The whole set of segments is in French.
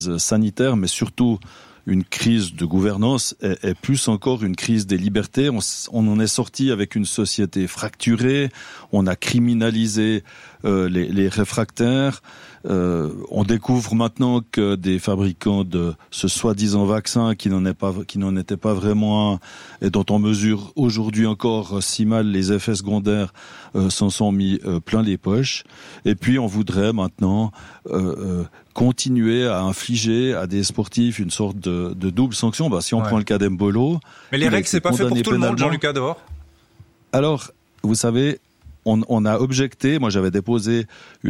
sanitaire, mais surtout une crise de gouvernance et plus encore une crise des libertés. On en est sorti avec une société fracturée, on a criminalisé les réfractaires. On découvre maintenant que des fabricants de ce soi-disant vaccin qui n'en était pas vraiment un, et dont on mesure aujourd'hui encore si mal les effets secondaires, s'en sont mis plein les poches. Et puis on voudrait maintenant continuer à infliger à des sportifs une sorte de double sanction. Si on prend le cas d'Embolo... Mais les règles, c'est pas fait pour tout le monde, Jean-Luc Ador. Alors, vous savez... On a objecté, moi j'avais déposé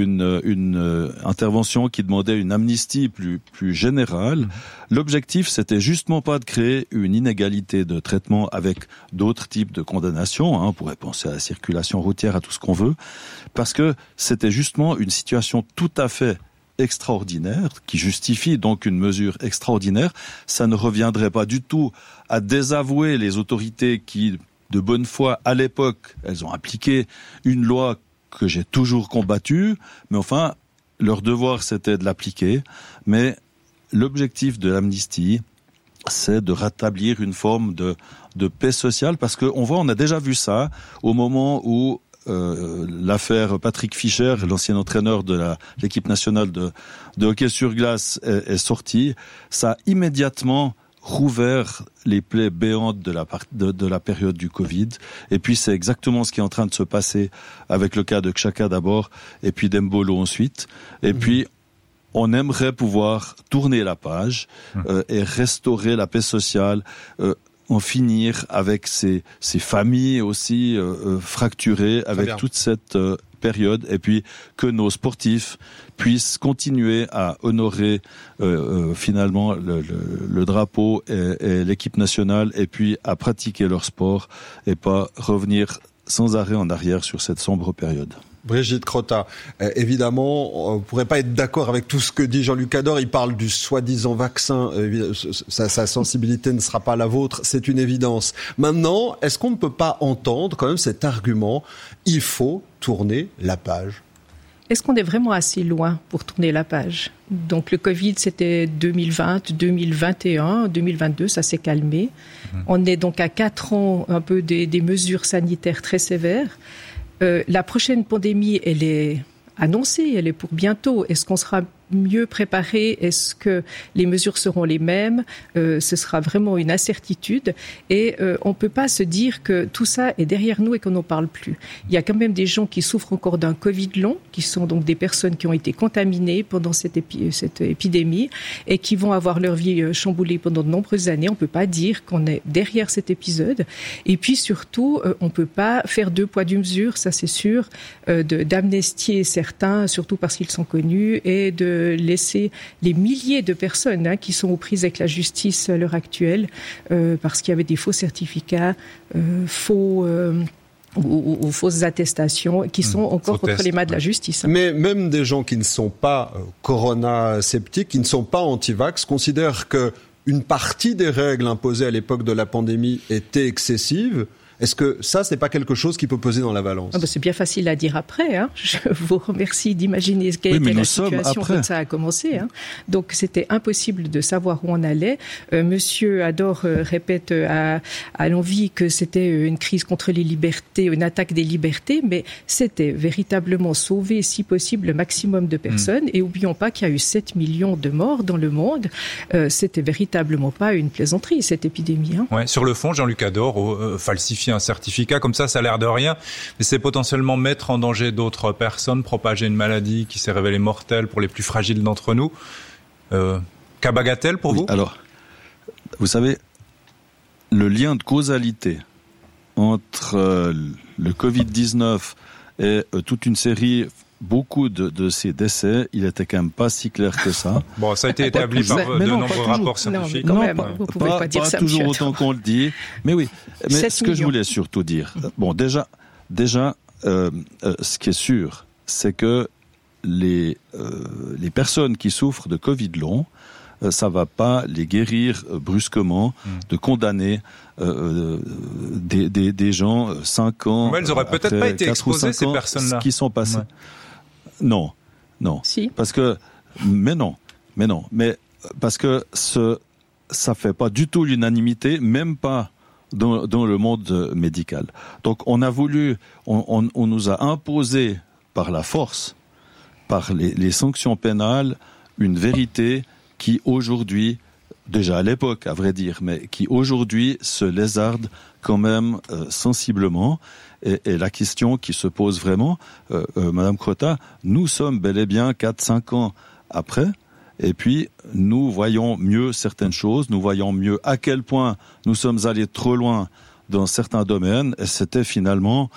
une intervention qui demandait une amnistie plus générale. L'objectif, c'était justement pas de créer une inégalité de traitement avec d'autres types de condamnations, on pourrait penser à la circulation routière, à tout ce qu'on veut, parce que c'était justement une situation tout à fait extraordinaire, qui justifie donc une mesure extraordinaire. Ça ne reviendrait pas du tout à désavouer les autorités qui, de bonne foi, à l'époque, elles ont appliqué une loi que j'ai toujours combattue, mais enfin, leur devoir, c'était de l'appliquer. Mais l'objectif de l'amnistie, c'est de rétablir une forme de paix sociale, parce qu'on voit, on a déjà vu ça au moment où l'affaire Patrick Fischer, l'ancien entraîneur de l'équipe nationale de hockey sur glace, est sortie. Ça a immédiatement rouvert les plaies béantes de la période du Covid. Et puis c'est exactement ce qui est en train de se passer avec le cas de Xhaka d'abord, et puis d'Embolo ensuite. Et puis on aimerait pouvoir tourner la page et restaurer la paix sociale, en finir avec ces familles aussi fracturées, avec toute cette période, et puis que nos sportifs puissent continuer à honorer finalement le drapeau et l'équipe nationale, et puis à pratiquer leur sport et pas revenir sans arrêt en arrière sur cette sombre période. Brigitte Crotta, évidemment, on ne pourrait pas être d'accord avec tout ce que dit Jean-Luc Ador. Il parle du soi-disant vaccin. Sa sensibilité ne sera pas la vôtre, c'est une évidence. Maintenant, est-ce qu'on ne peut pas entendre quand même cet argument « il faut tourner la page ». Est-ce qu'on est vraiment assez loin pour tourner la page ? Donc le Covid, c'était 2020, 2021, 2022, ça s'est calmé. On est donc à 4 ans un peu des mesures sanitaires très sévères. La prochaine pandémie, elle est annoncée, elle est pour bientôt. Est-ce qu'on sera mieux préparé? Est-ce que les mesures seront les mêmes? Ce sera vraiment une incertitude. Et on ne peut pas se dire que tout ça est derrière nous et qu'on n'en parle plus. Il y a quand même des gens qui souffrent encore d'un Covid long, qui sont donc des personnes qui ont été contaminées pendant cette épidémie et qui vont avoir leur vie chamboulée pendant de nombreuses années. On ne peut pas dire qu'on est derrière cet épisode. Et puis surtout, on ne peut pas faire 2 poids 2 mesures, ça c'est sûr, d'amnistier certains, surtout parce qu'ils sont connus, et de laisser les milliers de personnes qui sont aux prises avec la justice à l'heure actuelle parce qu'il y avait des faux certificats, ou fausses attestations qui sont encore entre les mains de la justice. Mais même des gens qui ne sont pas corona-sceptiques, qui ne sont pas anti-vax, considèrent qu'une partie des règles imposées à l'époque de la pandémie étaient excessives. Est-ce que ça, c'est pas quelque chose qui peut peser dans la balance ? C'est bien facile à dire après. Je vous remercie d'imaginer quelle était la situation quand ça a commencé. Donc, c'était impossible de savoir où on allait. Monsieur Ador répète à l'envi que c'était une crise contre les libertés, une attaque des libertés, mais c'était véritablement sauver, si possible, le maximum de personnes. Et oublions pas qu'il y a eu 7 millions de morts dans le monde. C'était véritablement pas une plaisanterie, cette épidémie. Ouais, sur le fond, Jean-Luc Ador, falsifier un certificat comme ça a l'air de rien, mais c'est potentiellement mettre en danger d'autres personnes, propager une maladie qui s'est révélée mortelle pour les plus fragiles d'entre nous. Cas bagatelle pour vous ? Alors, vous savez, le lien de causalité entre le Covid-19 et toute une série, beaucoup de ces décès, il était quand même pas si clair que ça. Bon, ça a été établi par de nombreux rapports scientifiques. Non, quand même, vous pouvez pas dire ça, toujours autant qu'on le dit. Mais oui, mais ce que je voulais surtout dire, déjà, ce qui est sûr, c'est que les personnes qui souffrent de Covid long, ça va pas les guérir brusquement, de condamner des gens 5 ans. Mais elles auraient peut-être pas été exposées, ces personnes-là. Qui sont passées. Non. Si. Parce que, mais non. Mais parce que ça fait pas du tout l'unanimité, même pas dans le monde médical. Donc on nous a imposé par la force, par les sanctions pénales, une vérité qui aujourd'hui, déjà à l'époque à vrai dire, mais qui aujourd'hui se lézarde quand même sensiblement. Et la question qui se pose vraiment, Madame Crotta, nous sommes bel et bien 4-5 ans après, et puis nous voyons mieux certaines choses, nous voyons mieux à quel point nous sommes allés trop loin dans certains domaines, et c'était finalement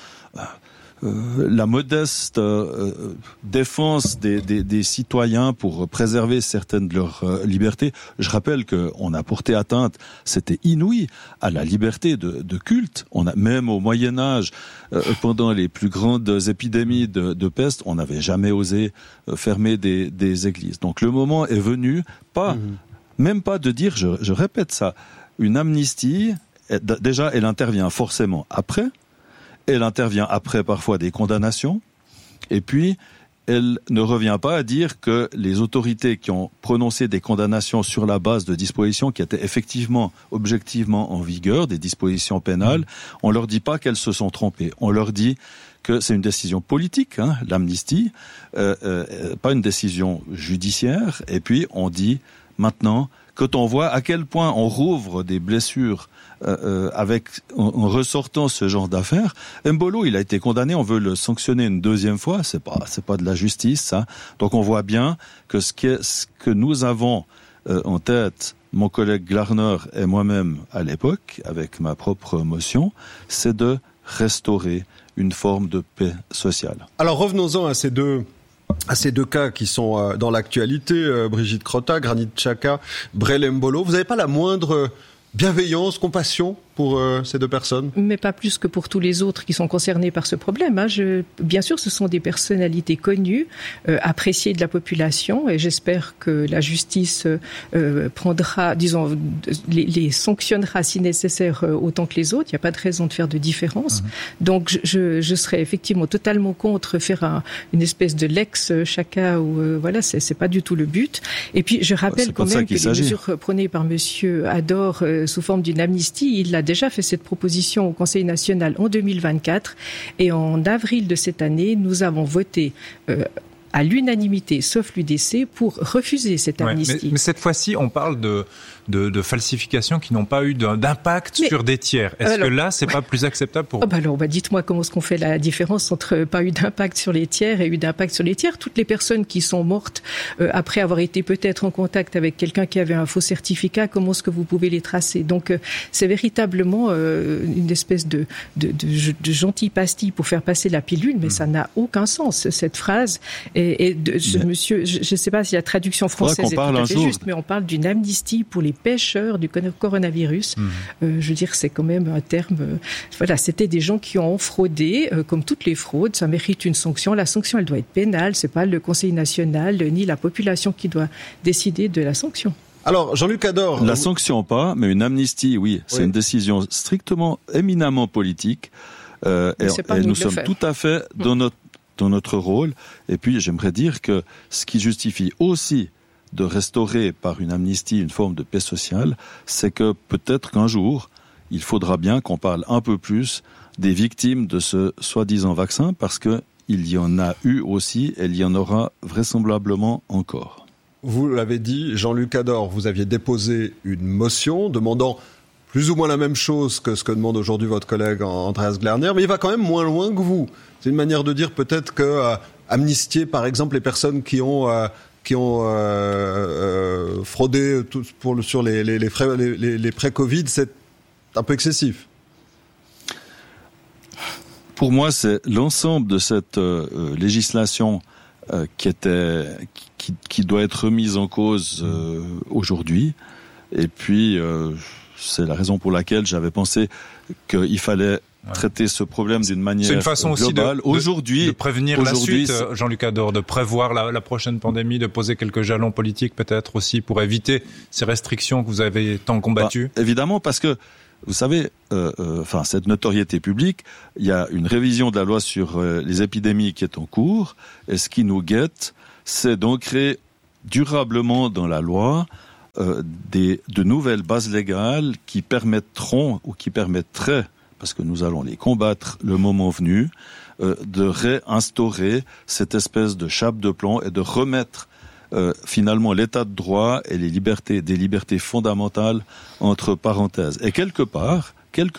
la modeste défense des citoyens pour préserver certaines de leurs libertés. Je rappelle qu'on a porté atteinte, c'était inouï, à la liberté de culte. On a même au Moyen-Âge, pendant les plus grandes épidémies de peste, on n'avait jamais osé fermer des églises. Donc le moment est venu, même pas de dire, je répète ça, une amnistie, déjà elle intervient forcément après. Elle intervient après parfois des condamnations, et puis elle ne revient pas à dire que les autorités qui ont prononcé des condamnations sur la base de dispositions qui étaient effectivement, objectivement en vigueur, des dispositions pénales, on leur dit pas qu'elles se sont trompées. On leur dit que c'est une décision politique, l'amnistie, pas une décision judiciaire, et puis on dit maintenant, quand on voit à quel point on rouvre des blessures en ressortant ce genre d'affaires, Mbolo, il a été condamné, on veut le sanctionner une deuxième fois, c'est pas de la justice, ça. Donc on voit bien que ce que nous avons en tête, mon collègue Glarner et moi-même à l'époque, avec ma propre motion, c'est de restaurer une forme de paix sociale. Alors revenons-en à ces deux cas qui sont dans l'actualité, Brigitte Crotta, Granit Xhaka, Brel Mbolo. Vous n'avez pas la moindre bienveillance, compassion pour ces deux personnes? Mais pas plus que pour tous les autres qui sont concernés par ce problème. Bien sûr, ce sont des personnalités connues, appréciées de la population, et j'espère que la justice prendra, disons, les sanctionnera si nécessaire autant que les autres. Il n'y a pas de raison de faire de différence. Donc, je serais effectivement totalement contre faire une espèce de lex Xhaka ou voilà, c'est pas du tout le but. Et puis, je rappelle quand même que les mesures prônées par Monsieur Ador sous forme d'une amnistie, il a déjà fait cette proposition au Conseil national en 2024 et en avril de cette année, nous avons voté à l'unanimité, sauf l'UDC, pour refuser cette amnistie. Mais cette fois-ci, on parle de falsifications qui n'ont pas eu d'impact sur des tiers. Est-ce que là, c'est pas plus acceptable pour vous? Alors, dites-moi comment est-ce qu'on fait la différence entre pas eu d'impact sur les tiers et eu d'impact sur les tiers. Toutes les personnes qui sont mortes après avoir été peut-être en contact avec quelqu'un qui avait un faux certificat, comment est-ce que vous pouvez les tracer? Donc, c'est véritablement une espèce de gentille pastille pour faire passer la pilule, mais ça n'a aucun sens, cette phrase. Monsieur, je ne sais pas si la traduction française est tout à fait juste, mais on parle d'une amnistie pour les pêcheurs du coronavirus. Je veux dire, c'est quand même un terme... voilà, c'était des gens qui ont fraudé, comme toutes les fraudes, ça mérite une sanction. La sanction, elle doit être pénale, c'est pas le Conseil national ni la population qui doit décider de la sanction. Alors, Jean-Luc Ador... La sanction pas, mais une amnistie, oui. C'est une décision strictement, éminemment politique. Et nous sommes tout à fait dans notre rôle. Et puis, j'aimerais dire que ce qui justifie aussi de restaurer par une amnistie une forme de paix sociale, c'est que peut-être qu'un jour, il faudra bien qu'on parle un peu plus des victimes de ce soi-disant vaccin, parce que il y en a eu aussi et il y en aura vraisemblablement encore. Vous l'avez dit, Jean-Luc Ador, vous aviez déposé une motion demandant plus ou moins la même chose que ce que demande aujourd'hui votre collègue Andreas Glarner, mais il va quand même moins loin que vous. C'est une manière de dire peut-être que amnistier, par exemple, les personnes qui ont fraudé sur les pré-Covid, c'est un peu excessif. Pour moi, c'est l'ensemble de cette législation qui doit être remise en cause aujourd'hui. Et puis, c'est la raison pour laquelle j'avais pensé qu'il fallait traiter ce problème d'une manière globale. C'est une façon globale. aussi de prévenir la suite, Jean-Luc Ador, de prévoir la prochaine pandémie, de poser quelques jalons politiques peut-être aussi pour éviter ces restrictions que vous avez tant combattues. Évidemment, parce que vous savez, cette notoriété publique, il y a une révision de la loi sur les épidémies qui est en cours, et ce qui nous guette, c'est d'ancrer durablement dans la loi de nouvelles bases légales qui permettront ou qui permettraient, parce que nous allons les combattre le moment venu, de réinstaurer cette espèce de chape de plomb et de remettre finalement l'état de droit et des libertés fondamentales entre parenthèses. Et quelque part,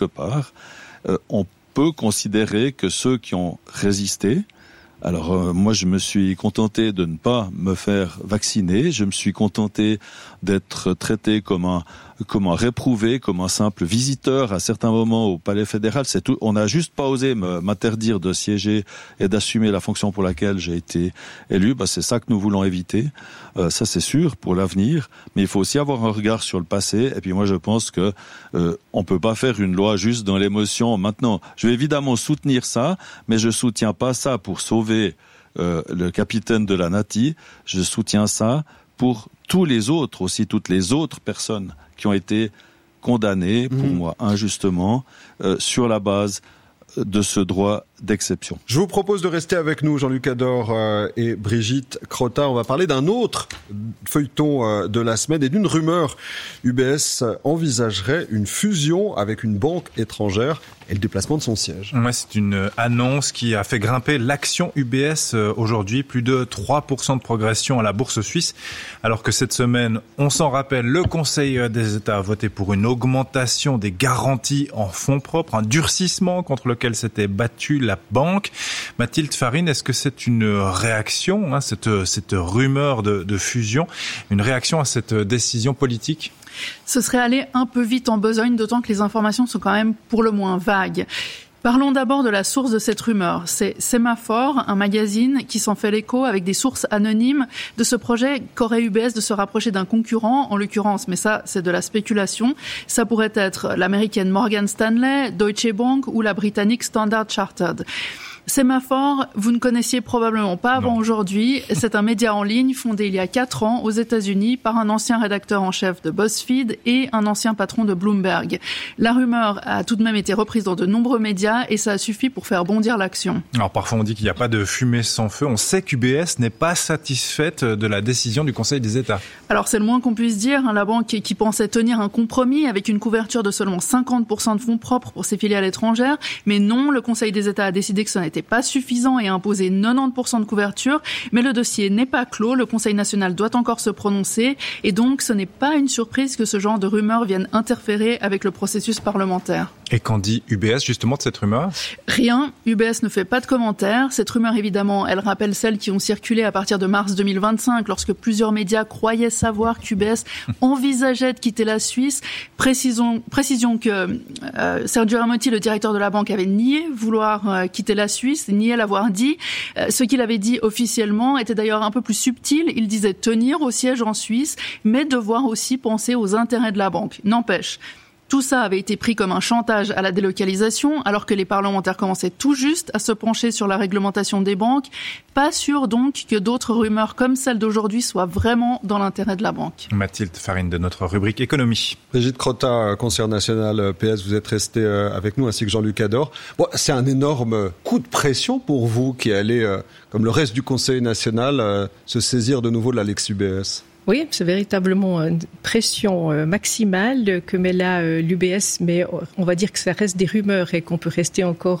on peut considérer que ceux qui ont résisté, alors moi je me suis contenté de ne pas me faire vacciner, je me suis contenté d'être traité comme un réprouvé, comme un simple visiteur à certains moments au Palais fédéral, c'est tout. On n'a juste pas osé m'interdire de siéger et d'assumer la fonction pour laquelle j'ai été élu. C'est ça que nous voulons éviter, ça c'est sûr pour l'avenir, mais il faut aussi avoir un regard sur le passé. Et puis moi je pense que on peut pas faire une loi juste dans l'émotion. Maintenant, je vais évidemment soutenir ça, mais je soutiens pas ça pour sauver le capitaine de la Nati. Je soutiens ça pour tous les autres aussi, toutes les autres personnes qui ont été condamnées, pour moi, injustement, sur la base de ce droit d'exception. Je vous propose de rester avec nous, Jean-Luc Ador et Brigitte Crotta. On va parler d'un autre feuilleton de la semaine et d'une rumeur. UBS envisagerait une fusion avec une banque étrangère et le déplacement de son siège. Ouais, c'est une annonce qui a fait grimper l'action UBS aujourd'hui, plus de 3% de progression à la bourse suisse, alors que cette semaine, on s'en rappelle, le Conseil des États a voté pour une augmentation des garanties en fonds propres, un durcissement contre lequel s'était battue la banque. Mathilde Farine, est-ce que c'est une réaction, cette rumeur de fusion, une réaction à cette décision politique ? Ce serait aller un peu vite en besogne, d'autant que les informations sont quand même pour le moins vagues. Parlons d'abord de la source de cette rumeur. C'est Sémaphore, un magazine qui s'en fait l'écho avec des sources anonymes de ce projet qu'aurait UBS de se rapprocher d'un concurrent, en l'occurrence, mais ça, c'est de la spéculation. Ça pourrait être l'américaine Morgan Stanley, Deutsche Bank ou la britannique Standard Chartered. Sémaphore, vous ne connaissiez probablement pas avant aujourd'hui. C'est un média en ligne fondé il y a 4 ans aux États-Unis par un ancien rédacteur en chef de BuzzFeed et un ancien patron de Bloomberg. La rumeur a tout de même été reprise dans de nombreux médias et ça a suffi pour faire bondir l'action. Alors parfois on dit qu'il n'y a pas de fumée sans feu. On sait qu'UBS n'est pas satisfaite de la décision du Conseil des États. Alors c'est le moins qu'on puisse dire. La banque qui pensait tenir un compromis avec une couverture de seulement 50% de fonds propres pour ses filiales étrangères. Mais non, le Conseil des États a décidé que ce n'était pas suffisant et a imposé 90% de couverture, mais le dossier n'est pas clos, le Conseil national doit encore se prononcer et donc ce n'est pas une surprise que ce genre de rumeurs viennent interférer avec le processus parlementaire. Et qu'en dit UBS justement de cette rumeur ? Rien, UBS ne fait pas de commentaires. Cette rumeur évidemment, elle rappelle celles qui ont circulé à partir de mars 2025 lorsque plusieurs médias croyaient savoir qu'UBS envisageait de quitter la Suisse. Précision que Sergio Ermotti, le directeur de la banque, avait nié vouloir quitter la Suisse, niait l'avoir dit. Ce qu'il avait dit officiellement était d'ailleurs un peu plus subtil. Il disait tenir au siège en Suisse, mais devoir aussi penser aux intérêts de la banque. N'empêche, tout ça avait été pris comme un chantage à la délocalisation, alors que les parlementaires commençaient tout juste à se pencher sur la réglementation des banques. Pas sûr donc que d'autres rumeurs comme celle d'aujourd'hui soient vraiment dans l'intérêt de la banque. Mathilde Farine de notre rubrique économie. Brigitte Crotta, conseillère nationale PS, vous êtes restée avec nous ainsi que Jean-Luc Ador. Bon, c'est un énorme coup de pression pour vous qui allez, comme le reste du Conseil national, se saisir de nouveau de la Lex UBS. Oui, c'est véritablement une pression maximale que met là l'UBS, mais on va dire que ça reste des rumeurs et qu'on peut rester encore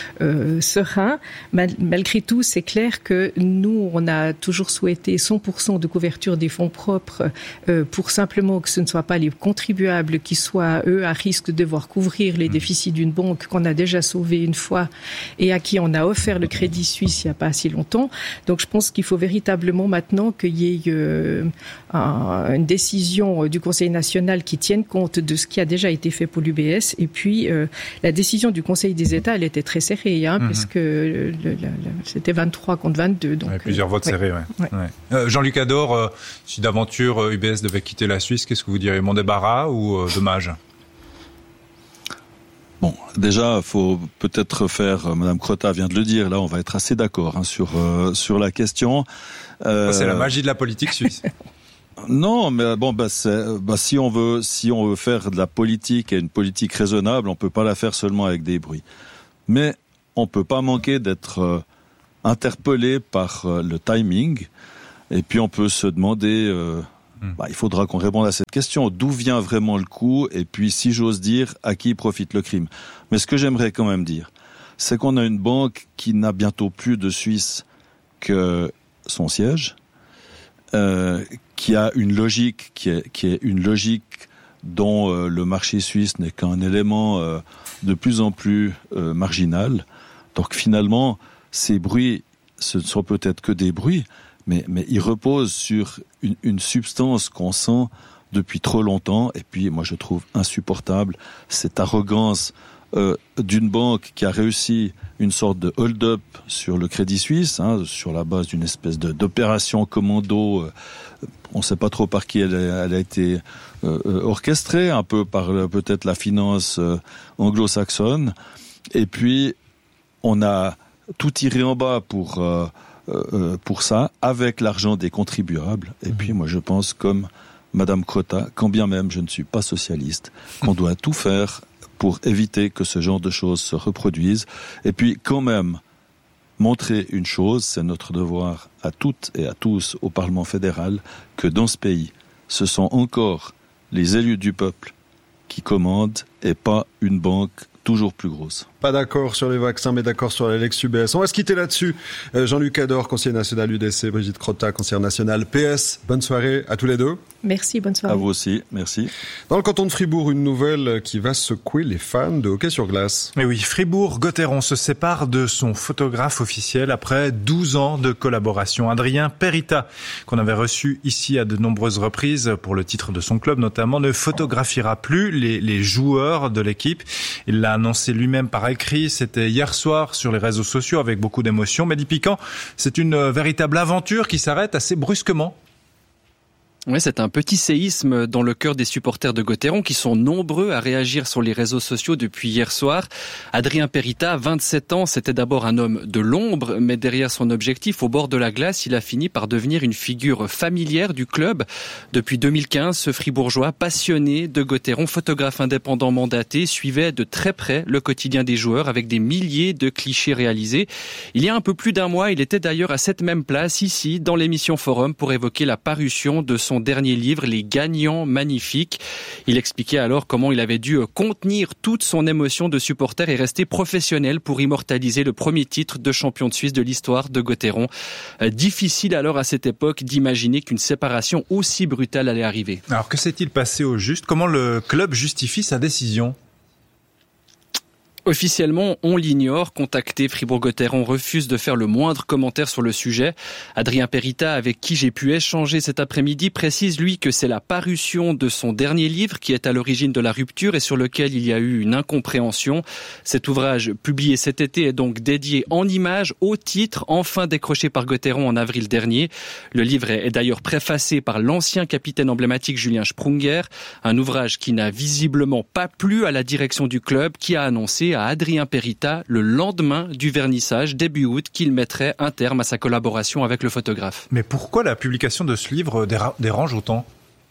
serein. Malgré tout, c'est clair que nous, on a toujours souhaité 100% de couverture des fonds propres pour simplement que ce ne soit pas les contribuables qui soient, eux, à risque de devoir couvrir les déficits d'une banque qu'on a déjà sauvée une fois et à qui on a offert le Crédit Suisse il n'y a pas si longtemps. Donc je pense qu'il faut véritablement maintenant qu'il y ait une décision du Conseil national qui tienne compte de ce qui a déjà été fait pour l'UBS. Et puis, la décision du Conseil des États, elle était très serrée, puisque c'était 23 contre 22. Donc, plusieurs votes serrés, ouais. Jean-Luc Ador, si d'aventure UBS devait quitter la Suisse, qu'est-ce que vous diriez ? Mon débarras ou dommage ? Bon, déjà, faut peut-être faire, Madame Crotta vient de le dire, là, on va être assez d'accord sur la question. C'est la magie de la politique suisse. Non, mais bon, si on veut faire de la politique et une politique raisonnable, on peut pas la faire seulement avec des bruits. Mais on peut pas manquer d'être interpellé par le timing. Et puis on peut se demander il faudra qu'on réponde à cette question. D'où vient vraiment le coup? Et puis, si j'ose dire, à qui profite le crime? Mais ce que j'aimerais quand même dire, c'est qu'on a une banque qui n'a bientôt plus de Suisse que son siège, qui a une logique qui est une logique dont le marché suisse n'est qu'un élément de plus en plus marginal. Donc finalement, ces bruits, ce ne sont peut-être que des bruits, mais ils reposent sur une substance qu'on sent depuis trop longtemps. Et puis moi je trouve insupportable cette arrogance d'une banque qui a réussi une sorte de hold-up sur le Crédit Suisse, sur la base d'une espèce d'opération commando. On ne sait pas trop par qui elle a été orchestrée, un peu par peut-être la finance anglo-saxonne. Et puis on a tout tiré en bas pour ça, avec l'argent des contribuables. Et puis moi je pense, comme Madame Crotta, quand bien même je ne suis pas socialiste, qu'on doit tout faire pour éviter que ce genre de choses se reproduisent. Et puis quand même, montrer une chose, c'est notre devoir à toutes et à tous au Parlement fédéral, que dans ce pays, ce sont encore les élus du peuple qui commandent et pas une banque toujours plus grosse. Pas d'accord sur les vaccins, mais d'accord sur la Lex UBS. On va se quitter là-dessus. Jean-Luc Ador, conseiller national UDC, Brigitte Crotta, conseillère nationale PS. Bonne soirée à tous les deux. Merci, bonne soirée. À vous aussi, merci. Dans le canton de Fribourg, une nouvelle qui va secouer les fans de hockey sur glace. Et oui, Fribourg-Gotteron se sépare de son photographe officiel après 12 ans de collaboration. Adrien Perita, qu'on avait reçu ici à de nombreuses reprises pour le titre de son club notamment, ne photographiera plus les joueurs de l'équipe. Il l'a annoncé lui-même par écrit. C'était hier soir sur les réseaux sociaux avec beaucoup d'émotions. Mehdi Piquant, c'est une véritable aventure qui s'arrête assez brusquement. Oui, c'est un petit séisme dans le cœur des supporters de Gotteron qui sont nombreux à réagir sur les réseaux sociaux depuis hier soir. Adrien Perita, 27 ans, c'était d'abord un homme de l'ombre, mais derrière son objectif, au bord de la glace, il a fini par devenir une figure familière du club. Depuis 2015, ce Fribourgeois passionné de Gotteron, photographe indépendant mandaté, suivait de très près le quotidien des joueurs avec des milliers de clichés réalisés. Il y a un peu plus d'un mois, il était d'ailleurs à cette même place, ici, dans l'émission Forum, pour évoquer la parution de son dernier livre, Les Gagnants Magnifiques. Il expliquait alors comment il avait dû contenir toute son émotion de supporter et rester professionnel pour immortaliser le premier titre de champion de Suisse de l'histoire de Gotteron. Difficile alors à cette époque d'imaginer qu'une séparation aussi brutale allait arriver. Alors que s'est-il passé au juste? Comment le club justifie sa décision? Officiellement, on l'ignore. Contacté, Fribourg-Gotteron refuse de faire le moindre commentaire sur le sujet. Adrien Perita, avec qui j'ai pu échanger cet après-midi, précise lui que c'est la parution de son dernier livre qui est à l'origine de la rupture et sur lequel il y a eu une incompréhension. Cet ouvrage, publié cet été, est donc dédié en images au titre enfin décroché par Gotteron en avril dernier. Le livre est d'ailleurs préfacé par l'ancien capitaine emblématique Julien Sprunger, un ouvrage qui n'a visiblement pas plu à la direction du club qui a annoncé à Adrien Perita le lendemain du vernissage début août qu'il mettrait un terme à sa collaboration avec le photographe. Mais pourquoi la publication de ce livre dérange autant ?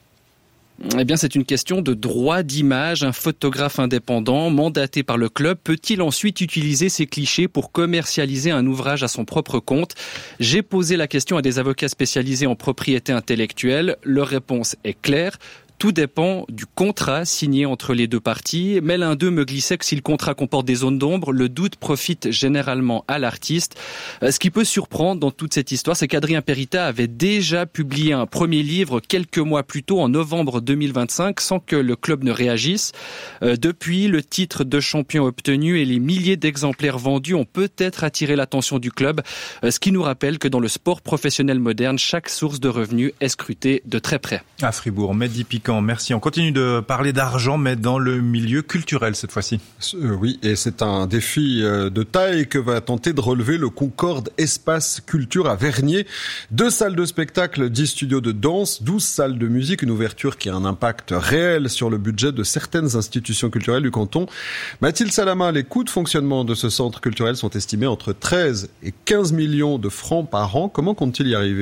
Eh bien, c'est une question de droit d'image. Un photographe indépendant, mandaté par le club, peut-il ensuite utiliser ces clichés pour commercialiser un ouvrage à son propre compte ? J'ai posé la question à des avocats spécialisés en propriété intellectuelle. Leur réponse est claire. Tout dépend du contrat signé entre les deux parties, mais l'un d'eux me glissait que si le contrat comporte des zones d'ombre, le doute profite généralement à l'artiste. Ce qui peut surprendre dans toute cette histoire, c'est qu'Adrien Perita avait déjà publié un premier livre quelques mois plus tôt, en novembre 2025, sans que le club ne réagisse. Depuis, le titre de champion obtenu et les milliers d'exemplaires vendus ont peut-être attiré l'attention du club, ce qui nous rappelle que dans le sport professionnel moderne, chaque source de revenus est scrutée de très près. À Fribourg, Mehdi Piquant. Merci. On continue de parler d'argent, mais dans le milieu culturel cette fois-ci. Oui, et c'est un défi de taille que va tenter de relever le Concorde Espace Culture à Vernier. 2 salles de spectacle, 10 studios de danse, 12 salles de musique, une ouverture qui a un impact réel sur le budget de certaines institutions culturelles du canton. Mathilde Salama, les coûts de fonctionnement de ce centre culturel sont estimés entre 13 et 15 millions de francs par an. Comment compte-t-il y arriver ?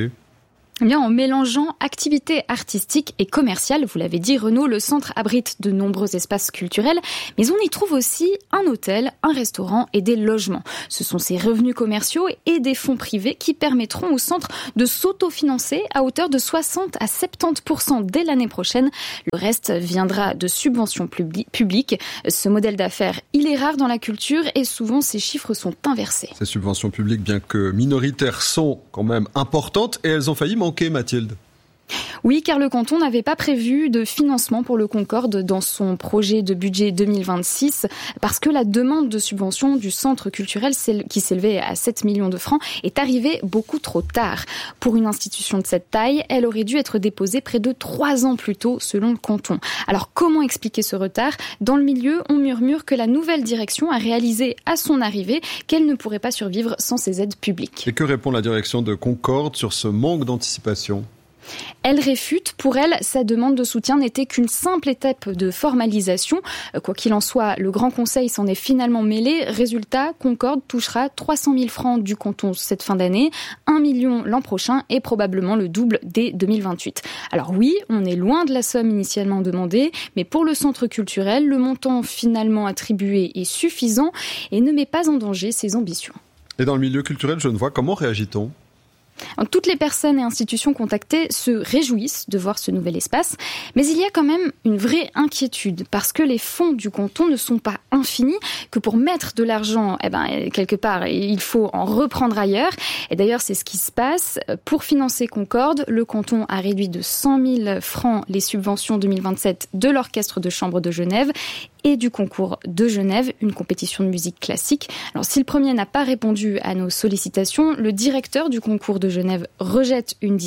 Eh bien, en mélangeant activités artistiques et commerciales, vous l'avez dit Renaud, le centre abrite de nombreux espaces culturels, mais on y trouve aussi un hôtel, un restaurant et des logements. Ce sont ces revenus commerciaux et des fonds privés qui permettront au centre de s'autofinancer à hauteur de 60 à 70% dès l'année prochaine. Le reste viendra de subventions publiques. Ce modèle d'affaires, il est rare dans la culture et souvent ces chiffres sont inversés. Ces subventions publiques, bien que minoritaires, sont quand même importantes et elles ont failli manquer, Mathilde. Oui, car le canton n'avait pas prévu de financement pour le Concorde dans son projet de budget 2026 parce que la demande de subvention du centre culturel qui s'élevait à 7 millions de francs est arrivée beaucoup trop tard. Pour une institution de cette taille, elle aurait dû être déposée près de 3 ans plus tôt selon le canton. Alors comment expliquer ce retard ? Dans le milieu, on murmure que la nouvelle direction a réalisé à son arrivée qu'elle ne pourrait pas survivre sans ces aides publiques. Et que répond la direction de Concorde sur ce manque d'anticipation ? Elle réfute. Pour elle, sa demande de soutien n'était qu'une simple étape de formalisation. Quoi qu'il en soit, le Grand Conseil s'en est finalement mêlé. Résultat, Concorde touchera 300 000 francs du canton cette fin d'année, 1 million l'an prochain et probablement le double dès 2028. Alors oui, on est loin de la somme initialement demandée, mais pour le centre culturel, le montant finalement attribué est suffisant et ne met pas en danger ses ambitions. Et dans le milieu culturel, Genevois, comment réagit-on ? Toutes les personnes et institutions contactées se réjouissent de voir ce nouvel espace, mais il y a quand même une vraie inquiétude parce que les fonds du canton ne sont pas infinis, que pour mettre de l'argent, quelque part, il faut en reprendre ailleurs. Et d'ailleurs, c'est ce qui se passe. Pour financer Concorde, le canton a réduit de 100 000 francs les subventions 2027 de l'Orchestre de chambre de Genève et du concours de Genève, une compétition de musique classique. Alors, si le premier n'a pas répondu à nos sollicitations, le directeur du concours de Genève regrette une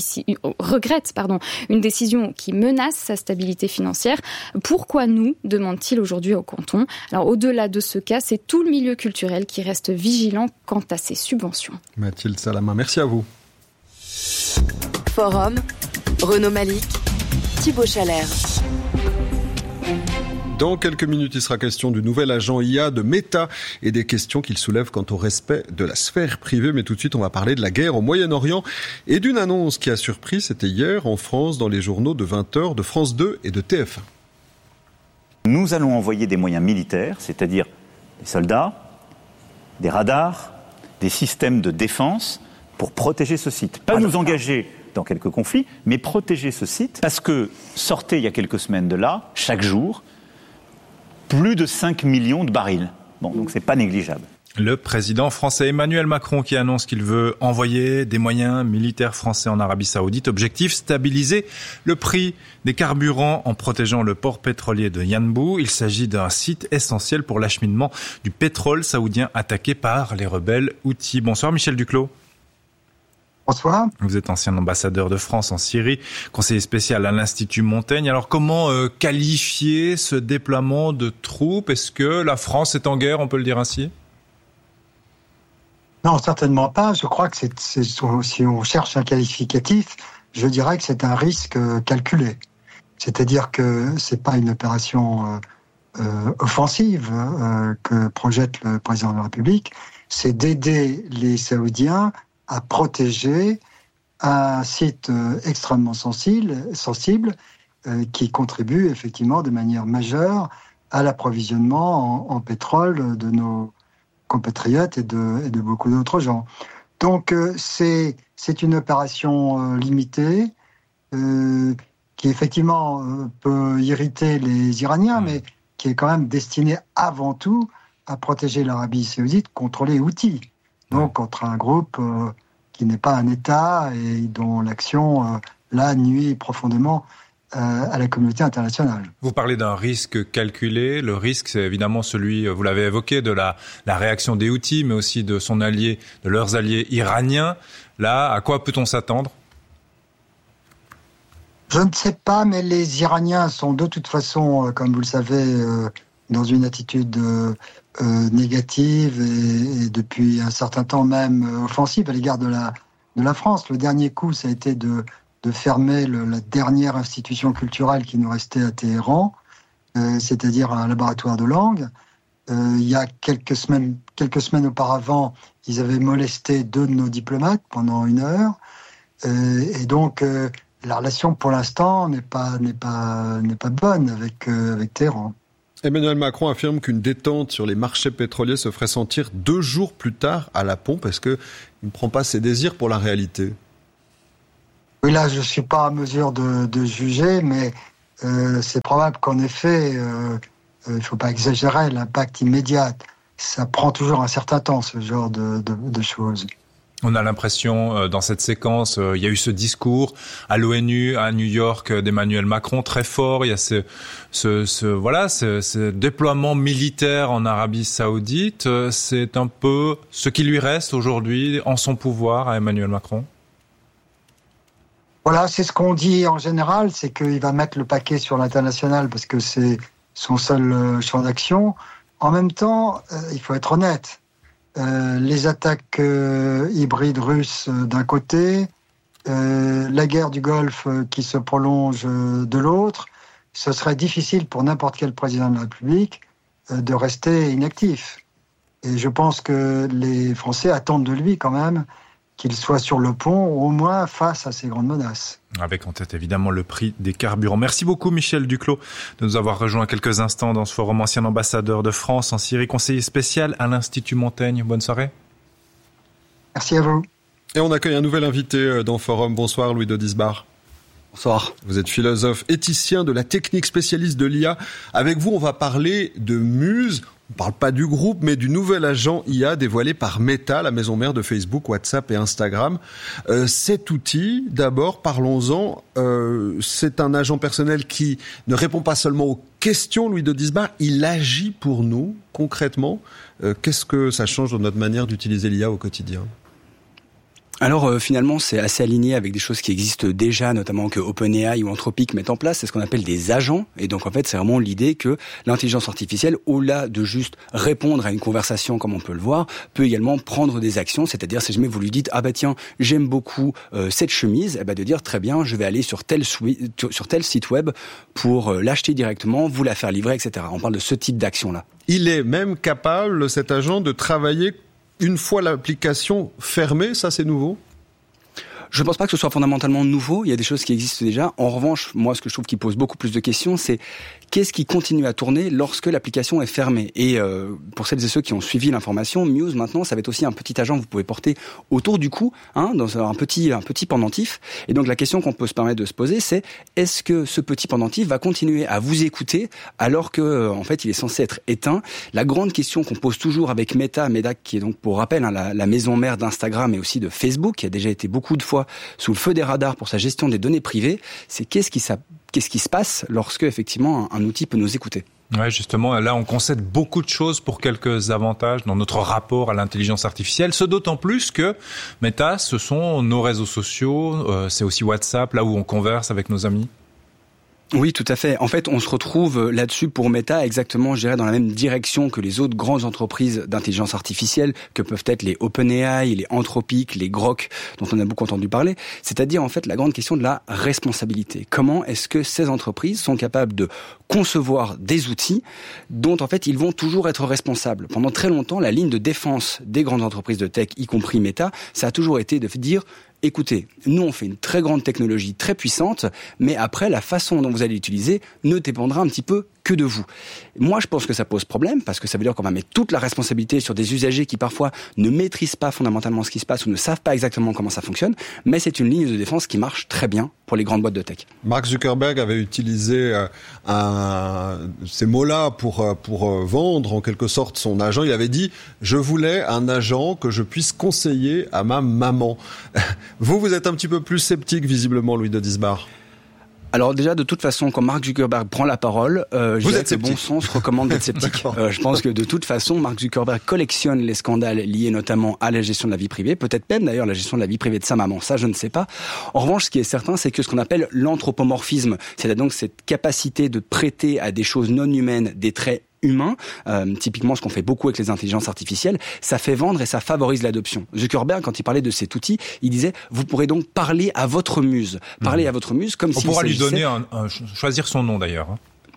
décision qui menace sa stabilité financière. Pourquoi nous, demande-t-il aujourd'hui au canton ? Alors, au-delà de ce cas, c'est tout le milieu culturel qui reste vigilant quant à ces subventions. Mathilde Salama, merci à vous. Forum, Renaud Malik, Thibaut Chalère. Dans quelques minutes, il sera question du nouvel agent IA de Meta et des questions qu'il soulève quant au respect de la sphère privée. Mais tout de suite, on va parler de la guerre au Moyen-Orient et d'une annonce qui a surpris. C'était hier en France dans les journaux de 20h de France 2 et de TF1. Nous allons envoyer des moyens militaires, c'est-à-dire des soldats, des radars, des systèmes de défense pour protéger ce site. Pas nous engager dans quelques conflits, mais protéger ce site parce que sortait il y a quelques semaines de là, chaque jour, plus de 5 millions de barils. Bon, donc c'est pas négligeable. Le président français Emmanuel Macron qui annonce qu'il veut envoyer des moyens militaires français en Arabie Saoudite. Objectif, stabiliser le prix des carburants en protégeant le port pétrolier de Yanbu. Il s'agit d'un site essentiel pour l'acheminement du pétrole saoudien attaqué par les rebelles Houthis. Bonsoir Michel Duclos. Bonsoir. Vous êtes ancien ambassadeur de France en Syrie, conseiller spécial à l'Institut Montaigne. Alors comment qualifier ce déploiement de troupes ? Est-ce que la France est en guerre, on peut le dire ainsi ? Non, certainement pas. Je crois que si on cherche un qualificatif, je dirais que c'est un risque calculé. C'est-à-dire que c'est pas une opération offensive que projette le président de la République, c'est d'aider les Saoudiens à protéger un site extrêmement sensible qui contribue effectivement de manière majeure à l'approvisionnement en pétrole de nos compatriotes et de beaucoup d'autres gens. Donc c'est une opération limitée qui effectivement peut irriter les Iraniens, mais qui est quand même destinée avant tout à protéger l'Arabie Saoudite contre les Houthis. Donc contre un groupe qui n'est pas un État et dont l'action là nuit profondément à la communauté internationale. Vous parlez d'un risque calculé. Le risque, c'est évidemment celui, vous l'avez évoqué, de la réaction des Houthis, mais aussi de leurs alliés iraniens. Là, à quoi peut-on s'attendre ? Je ne sais pas, mais les Iraniens sont de toute façon, comme vous le savez, dans une attitude négative et depuis un certain temps même offensive à l'égard de la France. Le dernier coup, ça a été de fermer la dernière institution culturelle qui nous restait à Téhéran, c'est-à-dire un laboratoire de langue. Il y a quelques semaines auparavant, ils avaient molesté 2 de nos diplomates pendant 1 heure. Et donc, la relation, pour l'instant, n'est pas bonne avec Téhéran. Emmanuel Macron affirme qu'une détente sur les marchés pétroliers se ferait sentir 2 jours plus tard à la pompe. Est-ce qu'il ne prend pas ses désirs pour la réalité ? Oui, là, je ne suis pas en mesure de juger, mais c'est probable qu'en effet, il ne faut pas exagérer l'impact immédiat. Ça prend toujours un certain temps, ce genre de choses. On a l'impression, dans cette séquence, il y a eu ce discours à l'ONU, à New York, d'Emmanuel Macron, très fort. Il y a ce déploiement militaire en Arabie Saoudite. C'est un peu ce qui lui reste aujourd'hui en son pouvoir à Emmanuel Macron. Voilà, c'est ce qu'on dit en général, c'est qu'il va mettre le paquet sur l'international parce que c'est son seul champ d'action. En même temps, il faut être honnête. Les attaques hybrides russes d'un côté, la guerre du Golfe qui se prolonge de l'autre, ce serait difficile pour n'importe quel président de la République de rester inactif. Et je pense que les Français attendent de lui quand même qu'il soit sur le pont, au moins face à ces grandes menaces. Avec en tête évidemment le prix des carburants. Merci beaucoup Michel Duclos de nous avoir rejoint quelques instants dans ce forum, ancien ambassadeur de France en Syrie, conseiller spécial à l'Institut Montaigne. Bonne soirée. Merci à vous. Et on accueille un nouvel invité dans Forum. Bonsoir Louis de Disbar. Bonsoir. Vous êtes philosophe, éthicien de la technique, spécialiste de l'IA. Avec vous, on va parler de Muse. On ne parle pas du groupe, mais du nouvel agent IA dévoilé par Meta, la maison mère de Facebook, WhatsApp et Instagram. Cet outil, d'abord, parlons-en. C'est un agent personnel qui ne répond pas seulement aux questions, Louis de Disbar, il agit pour nous, concrètement. Qu'est-ce que ça change dans notre manière d'utiliser l'IA au quotidien ? Alors finalement, c'est assez aligné avec des choses qui existent déjà, notamment que OpenAI ou Anthropic mettent en place. C'est ce qu'on appelle des agents. Et donc en fait, c'est vraiment l'idée que l'intelligence artificielle, au-delà de juste répondre à une conversation comme on peut le voir, peut également prendre des actions. C'est-à-dire si jamais vous lui dites « Ah bah tiens, j'aime beaucoup cette chemise », eh bah de dire « Très bien, je vais aller sur tel site web pour l'acheter directement, vous la faire livrer, etc. » On parle de ce type d'action-là. Il est même capable, cet agent, de travailler une fois l'application fermée, ça c'est nouveau ? Je ne pense pas que ce soit fondamentalement nouveau, il y a des choses qui existent déjà. En revanche, moi ce que je trouve qui pose beaucoup plus de questions, c'est qu'est-ce qui continue à tourner lorsque l'application est fermée ? Et pour celles et ceux qui ont suivi l'information, Muse maintenant, ça va être aussi un petit agent que vous pouvez porter autour du cou, dans un petit pendentif. Et donc la question qu'on peut se permettre de se poser, c'est est-ce que ce petit pendentif va continuer à vous écouter alors que en fait il est censé être éteint ? La grande question qu'on pose toujours avec Meta qui est donc pour rappel la maison mère d'Instagram et aussi de Facebook, qui a déjà été beaucoup de fois sous le feu des radars pour sa gestion des données privées, c'est qu'est-ce qui se passe lorsque effectivement un outil peut nous écouter. Ouais, justement, là on concède beaucoup de choses pour quelques avantages dans notre rapport à l'intelligence artificielle, ce d'autant plus que Meta, ce sont nos réseaux sociaux, c'est aussi WhatsApp, là où on converse avec nos amis. Oui, tout à fait. En fait, on se retrouve là-dessus pour Meta exactement, je dirais, dans la même direction que les autres grandes entreprises d'intelligence artificielle, que peuvent être les OpenAI, les Anthropic, les Grok, dont on a beaucoup entendu parler. C'est-à-dire, en fait, la grande question de la responsabilité. Comment est-ce que ces entreprises sont capables de concevoir des outils dont, en fait, ils vont toujours être responsables ? Pendant très longtemps, la ligne de défense des grandes entreprises de tech, y compris Meta, ça a toujours été de dire écoutez, nous on fait une très grande technologie très puissante, mais après la façon dont vous allez l'utiliser ne dépendra un petit peu que de vous. Moi je pense que ça pose problème parce que ça veut dire qu'on va mettre toute la responsabilité sur des usagers qui parfois ne maîtrisent pas fondamentalement ce qui se passe ou ne savent pas exactement comment ça fonctionne, mais c'est une ligne de défense qui marche très bien pour les grandes boîtes de tech. Mark Zuckerberg avait utilisé ces mots-là pour vendre en quelque sorte son agent. Il avait dit « Je voulais un agent que je puisse conseiller à ma maman ». Vous êtes un petit peu plus sceptique visiblement, Louis de Disbar. Alors déjà, de toute façon, quand Mark Zuckerberg prend la parole, je dirais que le bon sens recommande d'être sceptique. Je pense que de toute façon, Mark Zuckerberg collectionne les scandales liés notamment à la gestion de la vie privée, peut-être même d'ailleurs la gestion de la vie privée de sa maman, ça je ne sais pas. En revanche, ce qui est certain, c'est que ce qu'on appelle l'anthropomorphisme, c'est donc cette capacité de prêter à des choses non humaines des traits humain, typiquement ce qu'on fait beaucoup avec les intelligences artificielles, ça fait vendre et ça favorise l'adoption. Zuckerberg, quand il parlait de cet outil, il disait vous pourrez donc parler à votre muse, à votre muse comme si on pourra lui donner choisir son nom d'ailleurs.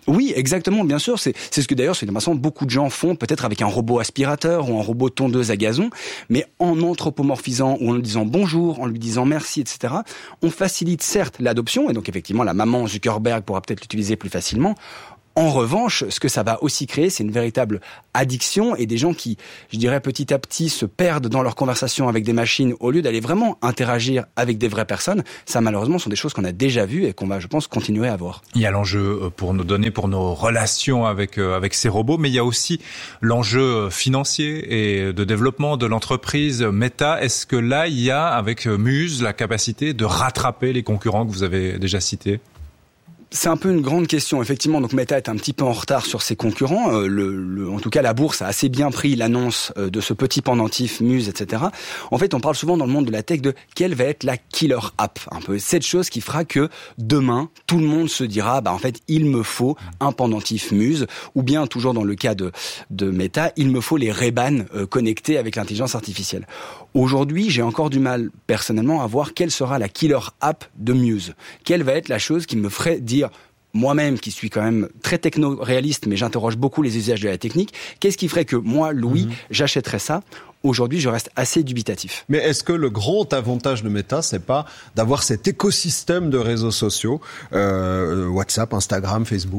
Oui, exactement, bien sûr. C'est ce que d'ailleurs, c'est de façon beaucoup de gens font, peut-être avec un robot aspirateur ou un robot tondeuse à gazon, mais en anthropomorphisant ou en lui disant bonjour, en lui disant merci, etc. On facilite certes l'adoption, et donc effectivement la maman Zuckerberg pourra peut-être l'utiliser plus facilement. En revanche, ce que ça va aussi créer, c'est une véritable addiction et des gens qui, je dirais, petit à petit se perdent dans leur conversation avec des machines au lieu d'aller vraiment interagir avec des vraies personnes. Ça, malheureusement, sont des choses qu'on a déjà vues et qu'on va, je pense, continuer à voir. Il y a l'enjeu pour nos données, pour nos relations avec ces robots, mais il y a aussi l'enjeu financier et de développement de l'entreprise Meta. Est-ce que là, il y a, avec Muse, la capacité de rattraper les concurrents que vous avez déjà cités ? C'est un peu une grande question. Effectivement, donc Meta est un petit peu en retard sur ses concurrents. En tout cas, la bourse a assez bien pris l'annonce de ce petit pendentif Muse, etc. En fait, on parle souvent dans le monde de la tech de quelle va être la killer app. Un peu cette chose qui fera que demain, tout le monde se dira, en fait, il me faut un pendentif Muse. Ou bien, toujours dans le cas de Meta, il me faut les Ray-Ban connectés avec l'intelligence artificielle. Aujourd'hui, j'ai encore du mal, personnellement, à voir quelle sera la killer app de Muse. Quelle va être la chose qui me ferait dire, moi-même, qui suis quand même très techno-réaliste, mais j'interroge beaucoup les usages de la technique, qu'est-ce qui ferait que moi, Louis, j'achèterais ça ? Aujourd'hui, je reste assez dubitatif. Mais est-ce que le grand avantage de Meta, c'est pas d'avoir cet écosystème de réseaux sociaux, WhatsApp, Instagram, Facebook ?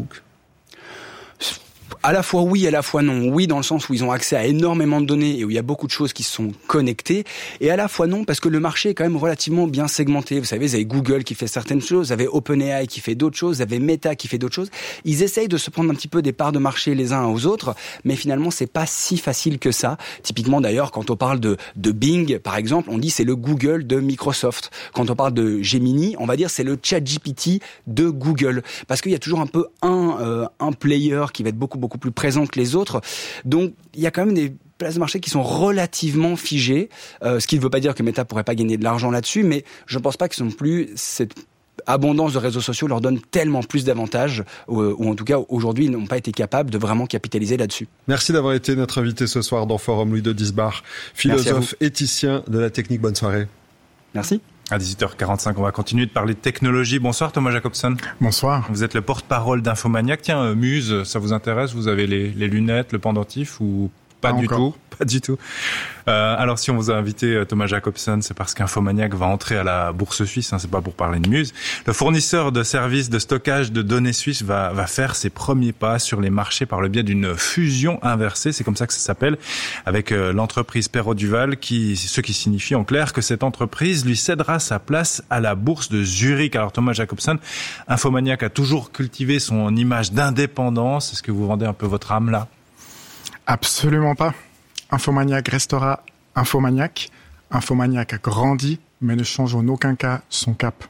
À la fois oui, à la fois non. Oui, dans le sens où ils ont accès à énormément de données et où il y a beaucoup de choses qui sont connectées. Et à la fois non, parce que le marché est quand même relativement bien segmenté. Vous savez, vous avez Google qui fait certaines choses, vous avez OpenAI qui fait d'autres choses, vous avez Meta qui fait d'autres choses. Ils essayent de se prendre un petit peu des parts de marché les uns aux autres, mais finalement, c'est pas si facile que ça. Typiquement, d'ailleurs, quand on parle de Bing, par exemple, on dit c'est le Google de Microsoft. Quand on parle de Gemini, on va dire c'est le ChatGPT de Google. Parce qu'il y a toujours un peu un player qui va être beaucoup plus présent que les autres. Donc, il y a quand même des places de marché qui sont relativement figées, ce qui ne veut pas dire que Meta pourrait pas gagner de l'argent là-dessus, mais je ne pense pas que non plus cette abondance de réseaux sociaux leur donne tellement plus d'avantages, ou en tout cas, aujourd'hui, ils n'ont pas été capables de vraiment capitaliser là-dessus. Merci d'avoir été notre invité ce soir dans Forum Louis de Disbar, philosophe, éthicien de la technique. Bonne soirée. Merci. À 18h45, on va continuer de parler de technologie. Bonsoir Thomas Jacobson. Bonsoir. Vous êtes le porte-parole d'Infomaniac. Tiens, Muse, ça vous intéresse ? Vous avez les lunettes, le pendentif ou pas du tout ? Pas du tout. Alors si on vous a invité Thomas Jacobson, c'est parce qu'Infomaniac va entrer à la bourse suisse, c'est pas pour parler de Muse. Le fournisseur de services de stockage de données suisse va faire ses premiers pas sur les marchés par le biais d'une fusion inversée, c'est comme ça que ça s'appelle, avec l'entreprise Perrault Duval, ce qui signifie en clair que cette entreprise lui cédera sa place à la bourse de Zurich. Alors Thomas Jacobson, Infomaniac a toujours cultivé son image d'indépendance. Est-ce que vous vendez un peu votre âme là ? Absolument pas. Infomaniac restera Infomaniac. Infomaniac a grandi, mais ne change en aucun cas son cap.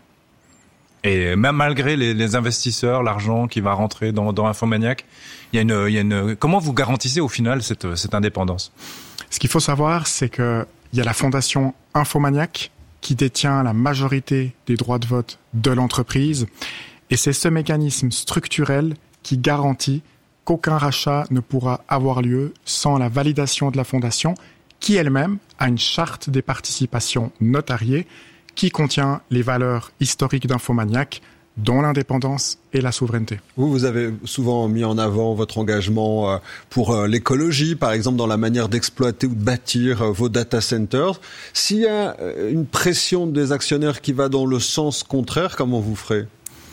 Et même malgré les investisseurs, l'argent qui va rentrer dans Infomaniac, il y a une. Comment vous garantissez au final cette indépendance ? Ce qu'il faut savoir, c'est que il y a la fondation Infomaniac qui détient la majorité des droits de vote de l'entreprise, et c'est ce mécanisme structurel qui garantit qu'aucun rachat ne pourra avoir lieu sans la validation de la fondation, qui elle-même a une charte des participations notariées qui contient les valeurs historiques d'Infomaniac, dont l'indépendance et la souveraineté. Vous avez souvent mis en avant votre engagement pour l'écologie, par exemple dans la manière d'exploiter ou de bâtir vos data centers. S'il y a une pression des actionnaires qui va dans le sens contraire, comment vous ferez ?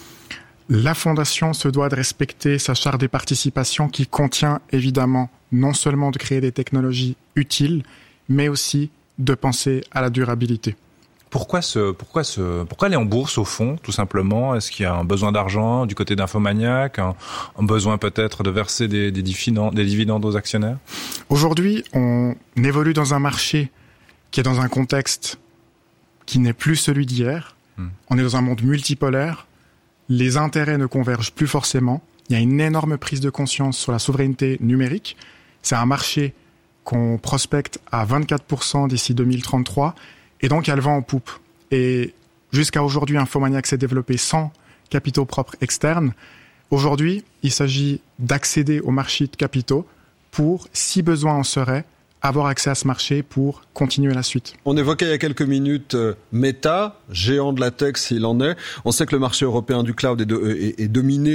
La fondation se doit de respecter sa charte des participations qui contient évidemment non seulement de créer des technologies utiles, mais aussi de penser à la durabilité. Pourquoi aller en bourse au fond, tout simplement ? Est-ce qu'il y a un besoin d'argent du côté d'Infomaniac, un besoin peut-être de verser des dividendes aux actionnaires ? Aujourd'hui, on évolue dans un marché qui est dans un contexte qui n'est plus celui d'hier. On est dans un monde multipolaire. Les intérêts ne convergent plus forcément. Il y a une énorme prise de conscience sur la souveraineté numérique. C'est un marché qu'on prospecte à 24% d'ici 2033. Et donc, il y a le vent en poupe. Et jusqu'à aujourd'hui, Infomaniac s'est développé sans capitaux propres externes. Aujourd'hui, il s'agit d'accéder au marché de capitaux pour, si besoin en serait, avoir accès à ce marché pour continuer la suite. On évoquait il y a quelques minutes Meta, géant de la tech s'il en est. On sait que le marché européen du cloud est dominé,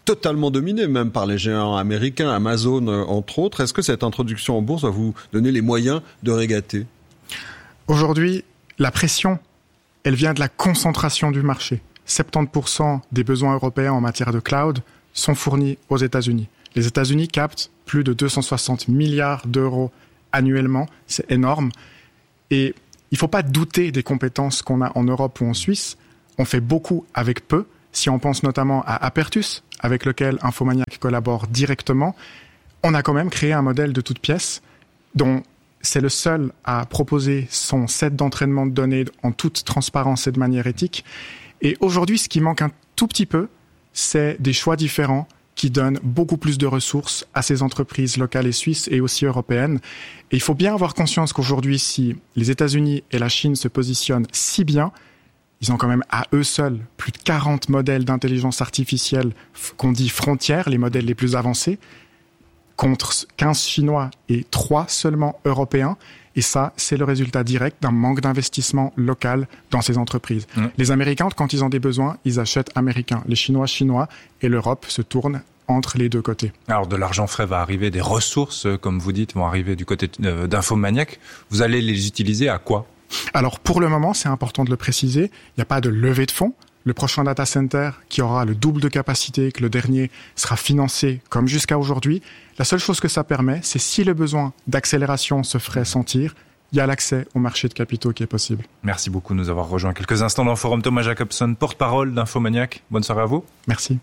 totalement dominé, même par les géants américains, Amazon entre autres. Est-ce que cette introduction en bourse va vous donner les moyens de régater? Aujourd'hui, la pression, elle vient de la concentration du marché. 70% des besoins européens en matière de cloud sont fournis aux États-Unis. Les États-Unis captent plus de 260 milliards d'euros annuellement. C'est énorme. Et il ne faut pas douter des compétences qu'on a en Europe ou en Suisse. On fait beaucoup avec peu. Si on pense notamment à Apertus, avec lequel Infomaniac collabore directement, on a quand même créé un modèle de toute pièce dont c'est le seul à proposer son set d'entraînement de données en toute transparence et de manière éthique. Et aujourd'hui, ce qui manque un tout petit peu, c'est des choix différents qui donnent beaucoup plus de ressources à ces entreprises locales et suisses et aussi européennes. Et il faut bien avoir conscience qu'aujourd'hui, si les États-Unis et la Chine se positionnent si bien, ils ont quand même à eux seuls plus de 40 modèles d'intelligence artificielle qu'on dit frontières, les modèles les plus avancés, contre 15 Chinois et 3 seulement Européens. Et ça, c'est le résultat direct d'un manque d'investissement local dans ces entreprises. Les Américains, quand ils ont des besoins, ils achètent américains. Les Chinois, chinois, et l'Europe se tourne entre les deux côtés. Alors, de l'argent frais va arriver, des ressources, comme vous dites, vont arriver du côté d'Infomaniac. Vous allez les utiliser à quoi? Alors, pour le moment, c'est important de le préciser, il n'y a pas de levée de fonds. Le prochain data center, qui aura le double de capacité que le dernier, sera financé comme jusqu'à aujourd'hui. La seule chose que ça permet, c'est si le besoin d'accélération se ferait sentir, il y a l'accès au marché de capitaux qui est possible. Merci beaucoup de nous avoir rejoints quelques instants dans le forum. Thomas Jacobson, porte-parole d'Infomaniac. Bonne soirée à vous. Merci.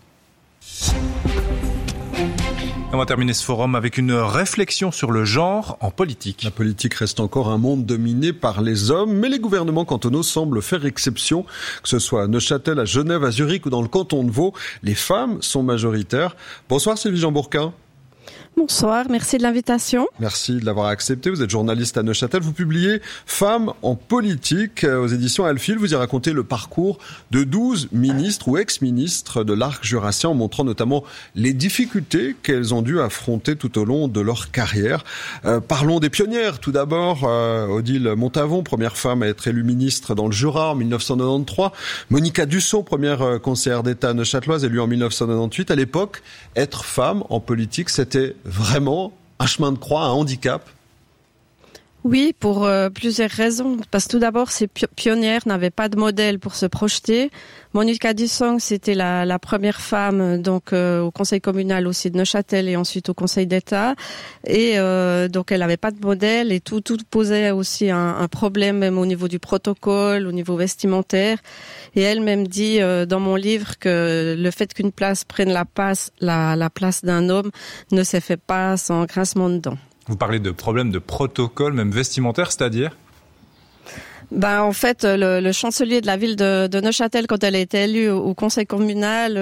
On va terminer ce forum avec une réflexion sur le genre en politique. La politique reste encore un monde dominé par les hommes, mais les gouvernements cantonaux semblent faire exception. Que ce soit à Neuchâtel, à Genève, à Zurich ou dans le canton de Vaud, les femmes sont majoritaires. Bonsoir Sylvie Jean-Bourquin. Bonsoir, merci de l'invitation. Merci de l'avoir accepté. Vous êtes journaliste à Neuchâtel. Vous publiez Femmes en politique aux éditions Alphil. Vous y racontez le parcours de 12 ministres ou ex-ministres de l'arc jurassien en montrant notamment les difficultés qu'elles ont dû affronter tout au long de leur carrière. Parlons des pionnières. Tout d'abord, Odile Montavon, première femme à être élue ministre dans le Jura en 1993. Monica Dussault, première conseillère d'État neuchâteloise élue en 1998. À l'époque, être femme en politique, c'était vraiment un chemin de croix, un handicap? Oui, pour plusieurs raisons. Parce que tout d'abord, ces pionnières n'avaient pas de modèle pour se projeter. Monica Dussault, c'était la première femme donc au conseil communal aussi de Neuchâtel et ensuite au conseil d'État. Et donc elle n'avait pas de modèle et tout posait aussi un problème même au niveau du protocole, au niveau vestimentaire. Et elle même dit dans mon livre que le fait qu'une place prenne la place d'un homme ne s'est fait pas sans grincement de dents. Vous parlez de problèmes de protocole, même vestimentaire, c'est-à-dire ? En fait, le chancelier de la ville de Neuchâtel, quand elle a été élue au conseil communal,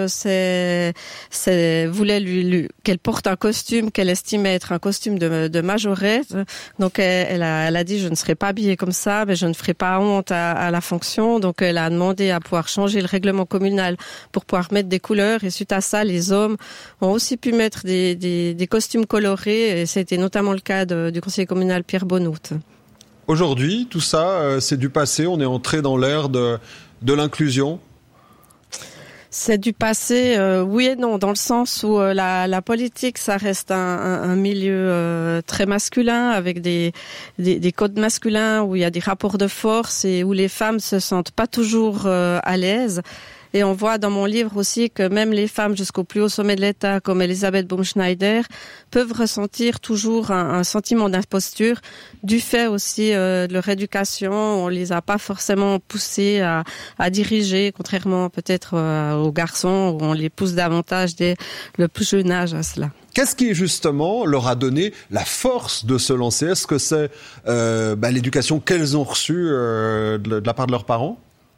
voulait qu'elle porte un costume qu'elle estimait être un costume de majorette. Donc, elle a dit, je ne serai pas habillée comme ça, mais je ne ferai pas honte à la fonction. Donc, elle a demandé à pouvoir changer le règlement communal pour pouvoir mettre des couleurs. Et suite à ça, les hommes ont aussi pu mettre des costumes colorés. Et c'était notamment le cas du conseiller communal Pierre Bonnout. Aujourd'hui, tout ça, c'est du passé. On est entré dans l'ère de l'inclusion. C'est du passé, oui et non, dans le sens où la politique, ça reste un milieu très masculin, avec des codes masculins, où il y a des rapports de force et où les femmes se sentent pas toujours à l'aise. Et on voit dans mon livre aussi que même les femmes jusqu'au plus haut sommet de l'État, comme Elisabeth Baumschneider, peuvent ressentir toujours un sentiment d'imposture, du fait aussi de leur éducation. On les a pas forcément poussées à diriger, contrairement peut-être aux garçons, où on les pousse davantage dès le plus jeune âge à cela. Qu'est-ce qui justement leur a donné la force de se lancer ? Est-ce que c'est l'éducation qu'elles ont reçue de la part de leurs parents ?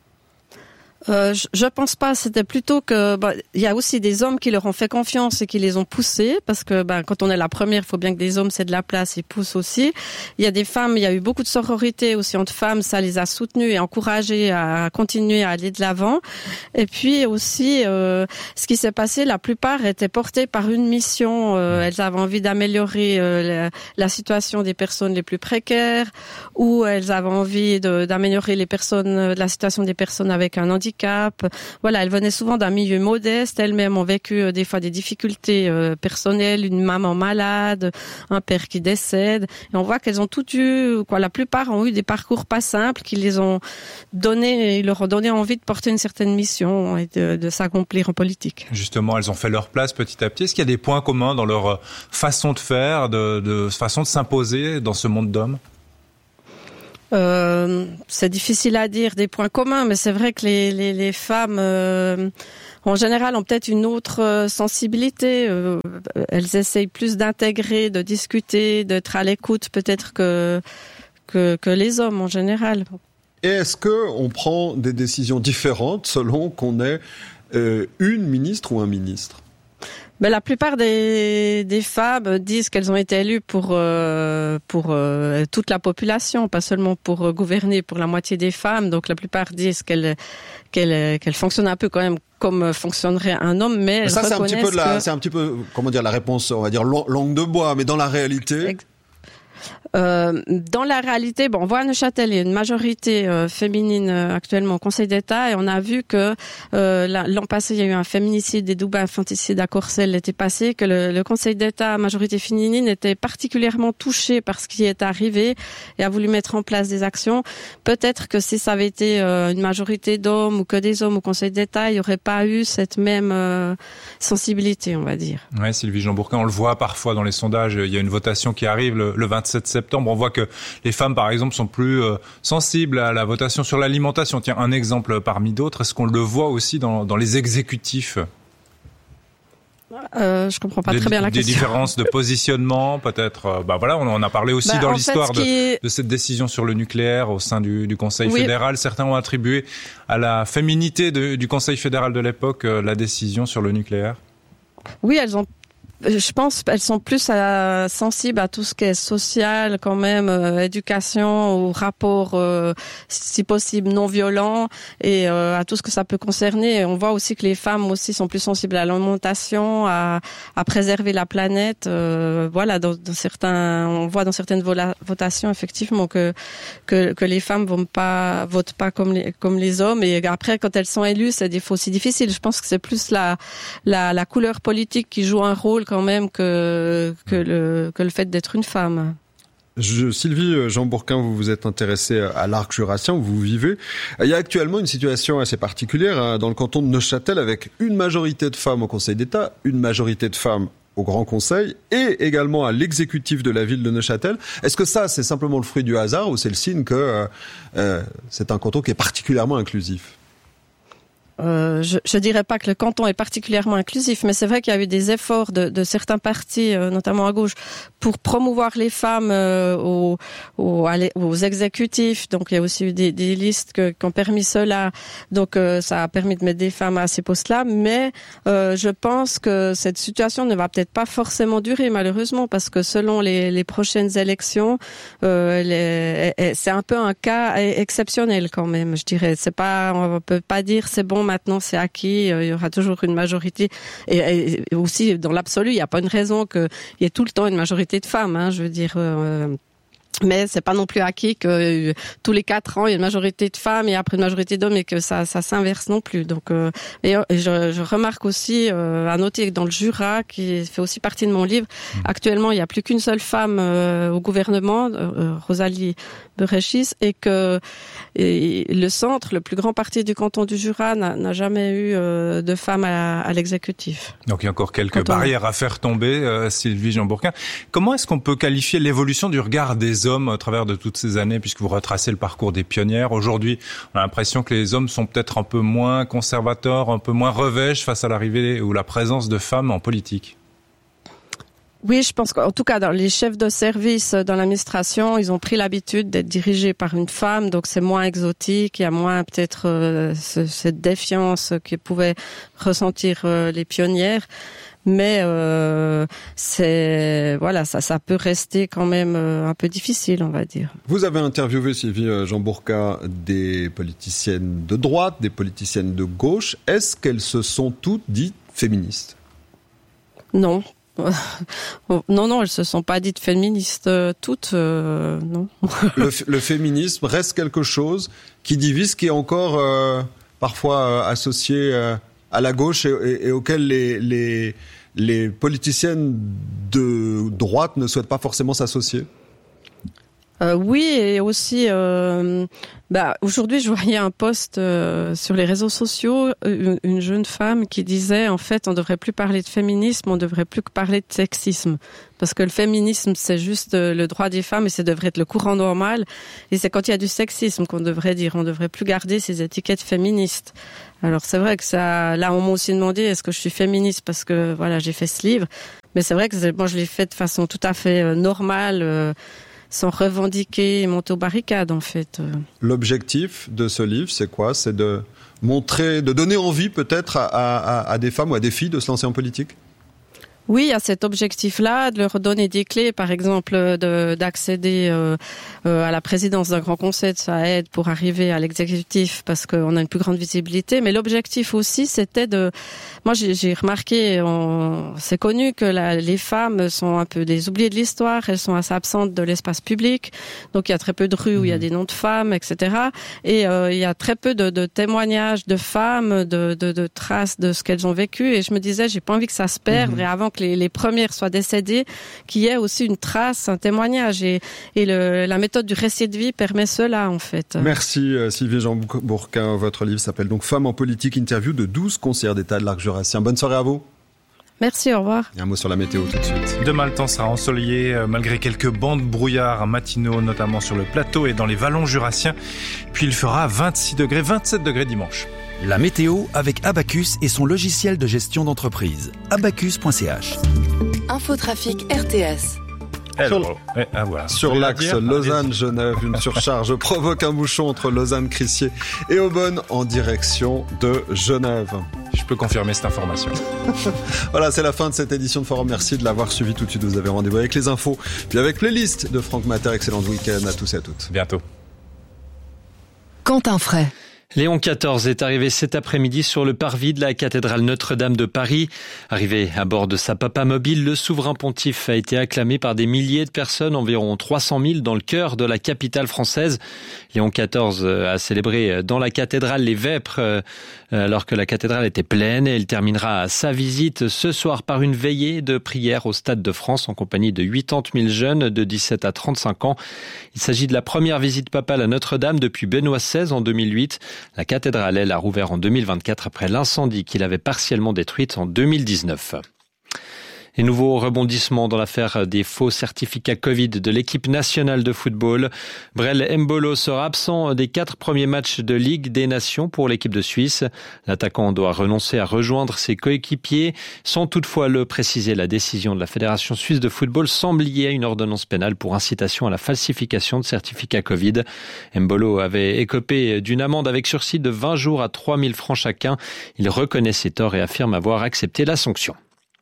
Je pense pas. C'était plutôt que il y a aussi des hommes qui leur ont fait confiance et qui les ont poussés, parce que quand on est la première, il faut bien que des hommes cèdent de la place et poussent aussi. Il y a des femmes, il y a eu beaucoup de sororité aussi entre femmes, ça les a soutenues et encouragées à continuer à aller de l'avant. Et puis aussi, ce qui s'est passé, la plupart étaient portées par une mission. Elles avaient envie d'améliorer la situation des personnes les plus précaires, ou elles avaient envie d'améliorer la situation des personnes avec un handicap. handicap. Voilà, elles venaient souvent d'un milieu modeste. Elles-mêmes ont vécu des fois des difficultés personnelles, une maman malade, un père qui décède. Et on voit qu'elles ont toutes eu, la plupart ont eu des parcours pas simples qui les ont donné, ils leur ont donné envie de porter une certaine mission et de s'accomplir en politique. Justement, elles ont fait leur place petit à petit. Est-ce qu'il y a des points communs dans leur façon de faire, de façon de s'imposer dans ce monde d'hommes? C'est difficile à dire des points communs, mais c'est vrai que les femmes, en général, ont peut-être une autre sensibilité. Elles essayent plus d'intégrer, de discuter, d'être à l'écoute, peut-être que les hommes en général. Et est-ce que on prend des décisions différentes selon qu'on est une ministre ou un ministre? Ben, la plupart des femmes disent qu'elles ont été élues pour toute la population, pas seulement pour gouverner pour la moitié des femmes. Donc la plupart disent qu'elles fonctionnent un peu quand même comme fonctionnerait un homme, mais elles reconnaissent c'est un petit peu, comment dire, la réponse, on va dire langue de bois, mais dans la réalité. Dans la réalité, on voit à Neuchâtel, il y a une majorité féminine actuellement au Conseil d'État, et on a vu que l'an passé, il y a eu un féminicide et double infanticide à Courcelles l'été passé, que le Conseil d'État, majorité féminine, était particulièrement touché par ce qui est arrivé et a voulu mettre en place des actions. Peut-être que si ça avait été une majorité d'hommes ou que des hommes au Conseil d'État, il n'y aurait pas eu cette même sensibilité, on va dire. Ouais, Sylvie Jean-Bourquin, on le voit parfois dans les sondages, il y a une votation qui arrive le 27 septembre. On voit que les femmes, par exemple, sont plus sensibles à la votation sur l'alimentation. Tiens, un exemple parmi d'autres. Est-ce qu'on le voit aussi dans les exécutifs? Je comprends pas très bien la question. Des différences de positionnement, peut-être. On en a parlé aussi dans l'histoire de cette décision sur le nucléaire au sein du Conseil fédéral. Certains ont attribué à la féminité du Conseil fédéral de l'époque la décision sur le nucléaire. Oui, je pense qu'elles sont plus sensibles à tout ce qui est social, quand même, éducation, au rapport, si possible, non violent, et à tout ce que ça peut concerner. Et on voit aussi que les femmes aussi sont plus sensibles à l'alimentation, à préserver la planète. On voit dans certaines votations effectivement que les femmes votent pas comme les hommes. Et après, quand elles sont élues, c'est des fois aussi difficile. Je pense que c'est plus la couleur politique qui joue un rôle quand même que le fait d'être une femme. Sylvie Jean-Bourquin, vous vous êtes intéressée à l'arc jurassien où vous vivez. Il y a actuellement une situation assez particulière dans le canton de Neuchâtel avec une majorité de femmes au Conseil d'État, une majorité de femmes au Grand Conseil et également à l'exécutif de la ville de Neuchâtel. Est-ce que ça, c'est simplement le fruit du hasard ou c'est le signe que c'est un canton qui est particulièrement inclusif ? Je dirais pas que le canton est particulièrement inclusif, mais c'est vrai qu'il y a eu des efforts de certains partis, notamment à gauche, pour promouvoir les femmes aux exécutifs. Donc il y a aussi eu des listes qui ont permis cela. Donc ça a permis de mettre des femmes à ces postes-là. Mais je pense que cette situation ne va peut-être pas forcément durer, malheureusement, parce que selon les prochaines élections, c'est un peu un cas exceptionnel quand même. Je dirais, on peut pas dire c'est bon. Maintenant, c'est acquis. Il y aura toujours une majorité. Et aussi, dans l'absolu, il n'y a pas une raison qu'il y ait tout le temps une majorité de femmes. Je veux dire. Mais c'est pas non plus acquis que tous les 4 ans il y a une majorité de femmes et après une majorité d'hommes et que ça s'inverse non plus. Donc et je remarque aussi à noter que dans le Jura, qui fait aussi partie de mon livre, actuellement il y a plus qu'une seule femme au gouvernement, Rosalie Berechis, et que le centre, le plus grand parti du canton du Jura, n'a jamais eu de femme à l'exécutif. Donc il y a encore quelques barrières à faire tomber, Sylvie Jean-Bourquin. Comment est-ce qu'on peut qualifier l'évolution du regard des hommes à travers de toutes ces années, puisque vous retracez le parcours des pionnières? Aujourd'hui, on a l'impression que les hommes sont peut-être un peu moins conservateurs, un peu moins revêches face à l'arrivée ou la présence de femmes en politique. Oui, je pense qu'en tout cas, dans les chefs de service dans l'administration, ils ont pris l'habitude d'être dirigés par une femme, donc c'est moins exotique, il y a moins peut-être cette défiance que pouvaient ressentir les pionnières. Mais ça peut rester quand même un peu difficile, on va dire. Vous avez interviewé, Sylvie Jean-Bourquin, des politiciennes de droite, des politiciennes de gauche. Est-ce qu'elles se sont toutes dites féministes ? Non. Non, elles se sont pas dites féministes toutes, non. Le féminisme reste quelque chose qui divise, qui est encore parfois associés à la gauche et auxquels les politiciennes de droite ne souhaitent pas forcément s'associer? Oui, et aussi, aujourd'hui, je voyais un post sur les réseaux sociaux, une jeune femme qui disait, en fait, on devrait plus parler de féminisme, on devrait plus parler de sexisme. Parce que le féminisme, c'est juste le droit des femmes et ça devrait être le courant normal. Et c'est quand il y a du sexisme qu'on devrait dire, on devrait plus garder ces étiquettes féministes. Alors c'est vrai que ça, là, on m'a aussi demandé, est-ce que je suis féministe parce que, voilà, j'ai fait ce livre. Mais c'est vrai que moi, je l'ai fait de façon tout à fait normale, sans revendiquer et monter aux barricades, en fait. L'objectif de ce livre, c'est quoi? C'est de montrer, de donner envie peut-être à des femmes ou à des filles de se lancer en politique? Oui, il y a cet objectif-là, de leur donner des clés, par exemple, d'accéder à la présidence d'un grand conseil, ça aide pour arriver à l'exécutif parce qu'on a une plus grande visibilité. Mais l'objectif aussi, c'était moi, j'ai remarqué, c'est connu que les femmes sont un peu des oubliées de l'histoire, elles sont assez absentes de l'espace public. Donc il y a très peu de rues où il y a des noms de femmes, etc. Et il y a très peu de témoignages de femmes, de traces de ce qu'elles ont vécu. Et je me disais, j'ai pas envie que ça se perde. Et avant que les premières soient décédées, qu'il y ait aussi une trace, un témoignage. Et la méthode du récit de vie permet cela, en fait. Merci Sylvie Jean Bourquin. Votre livre s'appelle donc Femmes en politique, interview de 12 conseillères d'État de l'arc jurassien. Bonne soirée à vous. Merci, au revoir. Et un mot sur la météo tout de suite. Demain, le temps sera ensoleillé, malgré quelques bancs de brouillard matinaux, notamment sur le plateau et dans les vallons jurassiens. Puis il fera 26 degrés, 27 degrés dimanche. La météo avec Abacus et son logiciel de gestion d'entreprise. Abacus.ch. Infotrafic RTS. Sur l'axe Lausanne-Genève, une surcharge provoque un bouchon entre Lausanne-Crissier et Aubonne en direction de Genève. Je peux confirmer cette information. Voilà, c'est la fin de cette édition de Forum. Merci de l'avoir suivi. Tout de suite, vous avez rendez-vous avec les infos, puis avec playlist de Franck Matter. Excellent week-end à tous et à toutes. Bientôt. Quentin Fray. Léon XIV est arrivé cet après-midi sur le parvis de la cathédrale Notre-Dame de Paris. Arrivé à bord de sa papamobile, le souverain pontife a été acclamé par des milliers de personnes, environ 300 000 dans le cœur de la capitale française. Léon XIV a célébré dans la cathédrale les vêpres alors que la cathédrale était pleine. Il terminera sa visite ce soir par une veillée de prière au Stade de France en compagnie de 80 000 jeunes de 17 à 35 ans. Il s'agit de la première visite papale à Notre-Dame depuis Benoît XVI en 2008. La cathédrale, elle, a rouvert en 2024 après l'incendie qui l'avait partiellement détruite en 2019. Et nouveau rebondissement dans l'affaire des faux certificats Covid de l'équipe nationale de football. Brel Embolo sera absent des 4 premiers matchs de Ligue des Nations pour l'équipe de Suisse. L'attaquant doit renoncer à rejoindre ses coéquipiers. Sans toutefois le préciser, la décision de la Fédération suisse de football semble liée à une ordonnance pénale pour incitation à la falsification de certificats Covid. Embolo avait écopé d'une amende avec sursis de 20 jours à 3 000 francs chacun. Il reconnaît ses torts et affirme avoir accepté la sanction.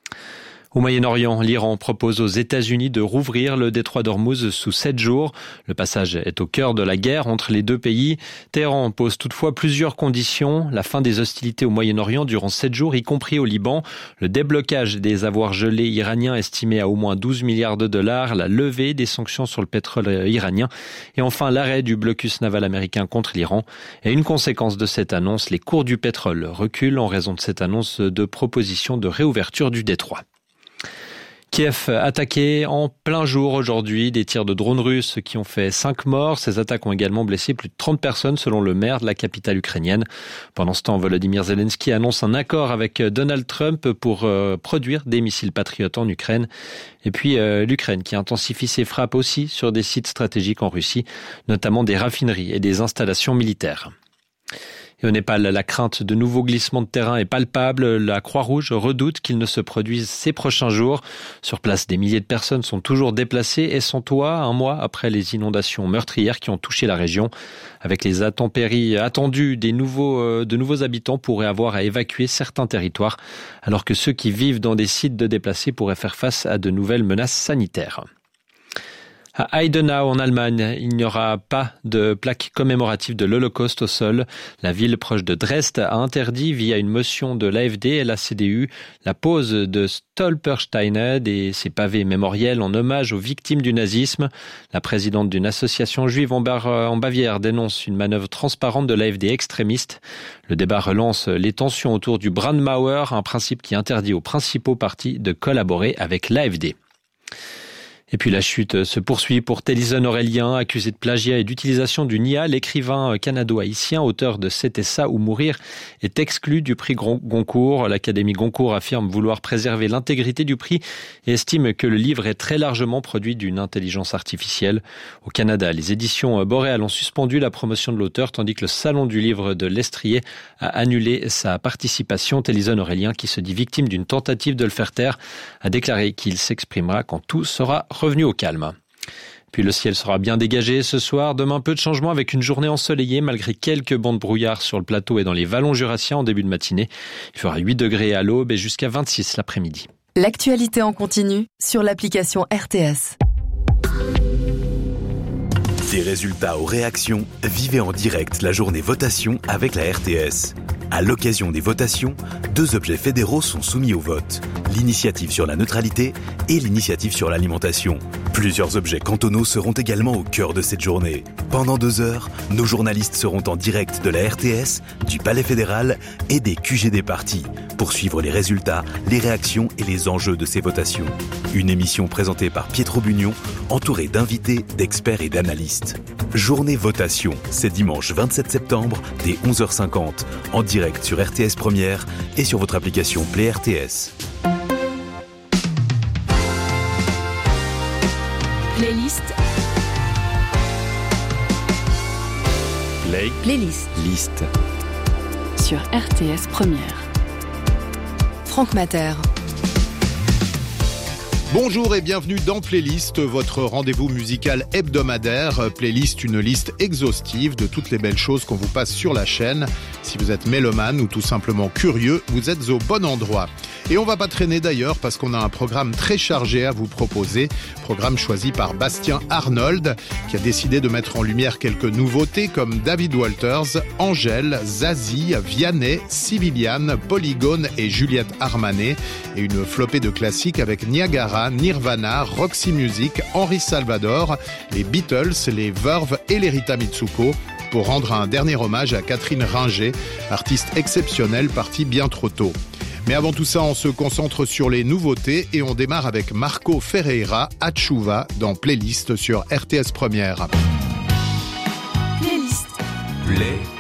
Au Moyen-Orient, l'Iran propose aux États-Unis de rouvrir le détroit d'Ormuz sous 7 jours. Le passage est au cœur de la guerre entre les deux pays. Téhéran pose toutefois plusieurs conditions. La fin des hostilités au Moyen-Orient durant 7 jours, y compris au Liban. Le déblocage des avoirs gelés iraniens estimés à au moins 12 milliards de dollars. La levée des sanctions sur le pétrole iranien. Et enfin, l'arrêt du blocus naval américain contre l'Iran. Et une conséquence de cette annonce, les cours du pétrole reculent en raison de cette annonce de proposition de réouverture du détroit. Kiev attaqué en plein jour aujourd'hui, des tirs de drones russes qui ont fait 5 morts. Ces attaques ont également blessé plus de 30 personnes selon le maire de la capitale ukrainienne. Pendant ce temps, Volodymyr Zelensky annonce un accord avec Donald Trump pour produire des missiles patriotes en Ukraine. Et puis l'Ukraine qui intensifie ses frappes aussi sur des sites stratégiques en Russie, notamment des raffineries et des installations militaires. Et au Népal, la crainte de nouveaux glissements de terrain est palpable. La Croix-Rouge redoute qu'ils ne se produisent ces prochains jours. Sur place, des milliers de personnes sont toujours déplacées et sans toit, un mois après les inondations meurtrières qui ont touché la région. Avec les intempéries attendues, de nouveaux habitants pourraient avoir à évacuer certains territoires, alors que ceux qui vivent dans des sites de déplacés pourraient faire face à de nouvelles menaces sanitaires. À Eidenau, en Allemagne, il n'y aura pas de plaque commémorative de l'Holocauste au sol. La ville proche de Dresde a interdit, via une motion de l'AfD et la CDU, la pose de Stolpersteine et ses pavés mémoriels en hommage aux victimes du nazisme. La présidente d'une association juive en Bavière dénonce une manœuvre transparente de l'AfD extrémiste. Le débat relance les tensions autour du Brandmauer, un principe qui interdit aux principaux partis de collaborer avec l'AfD. Et puis la chute se poursuit pour Télisone Aurélien, accusé de plagiat et d'utilisation du NIA. L'écrivain canado-haïtien, auteur de C'était ça ou mourir, est exclu du prix Goncourt. L'Académie Goncourt affirme vouloir préserver l'intégrité du prix et estime que le livre est très largement produit d'une intelligence artificielle. Au Canada, les éditions Boréal ont suspendu la promotion de l'auteur, tandis que le Salon du livre de l'Estrier a annulé sa participation. Télisone Aurélien, qui se dit victime d'une tentative de le faire taire, a déclaré qu'il s'exprimera quand tout sera revenu au calme. Puis le ciel sera bien dégagé ce soir. Demain, peu de changements avec une journée ensoleillée malgré quelques bancs de brouillard sur le plateau et dans les vallons jurassiens en début de matinée. Il fera 8 degrés à l'aube et jusqu'à 26 l'après-midi. L'actualité en continu sur l'application RTS. Des résultats aux réactions, vivez en direct la journée votation avec la RTS. À l'occasion des votations, 2 objets fédéraux sont soumis au vote. L'initiative sur la neutralité et l'initiative sur l'alimentation. Plusieurs objets cantonaux seront également au cœur de cette journée. Pendant 2 heures, nos journalistes seront en direct de la RTS, du Palais fédéral et des QG des partis pour suivre les résultats, les réactions et les enjeux de ces votations. Une émission présentée par Pietro Bugnon, entourée d'invités, d'experts et d'analystes. Journée votation, c'est dimanche 27 septembre dès 11h50 en direct sur RTS Première et sur votre application Play RTS. Playlist. Playlist. Liste. Sur RTS Première. Franck Mater. Bonjour et bienvenue dans Playlist, votre rendez-vous musical hebdomadaire. Playlist, une liste exhaustive de toutes les belles choses qu'on vous passe sur la chaîne. Si vous êtes mélomane ou tout simplement curieux, vous êtes au bon endroit. Et on va pas traîner d'ailleurs parce qu'on a un programme très chargé à vous proposer. Programme choisi par Bastien Arnold qui a décidé de mettre en lumière quelques nouveautés comme David Walters, Angèle, Zazie, Vianney, Civiliane, Polygone et Juliette Armanet. Et une flopée de classiques avec Niagara, Nirvana, Roxy Music, Henri Salvador, les Beatles, les Verve et les Rita Mitsuko, pour rendre un dernier hommage à Catherine Ringer, artiste exceptionnelle partie bien trop tôt. Mais avant tout ça, on se concentre sur les nouveautés et on démarre avec Marco Ferreira, Achuva, dans Playlist sur RTS Première. Playlist. Play.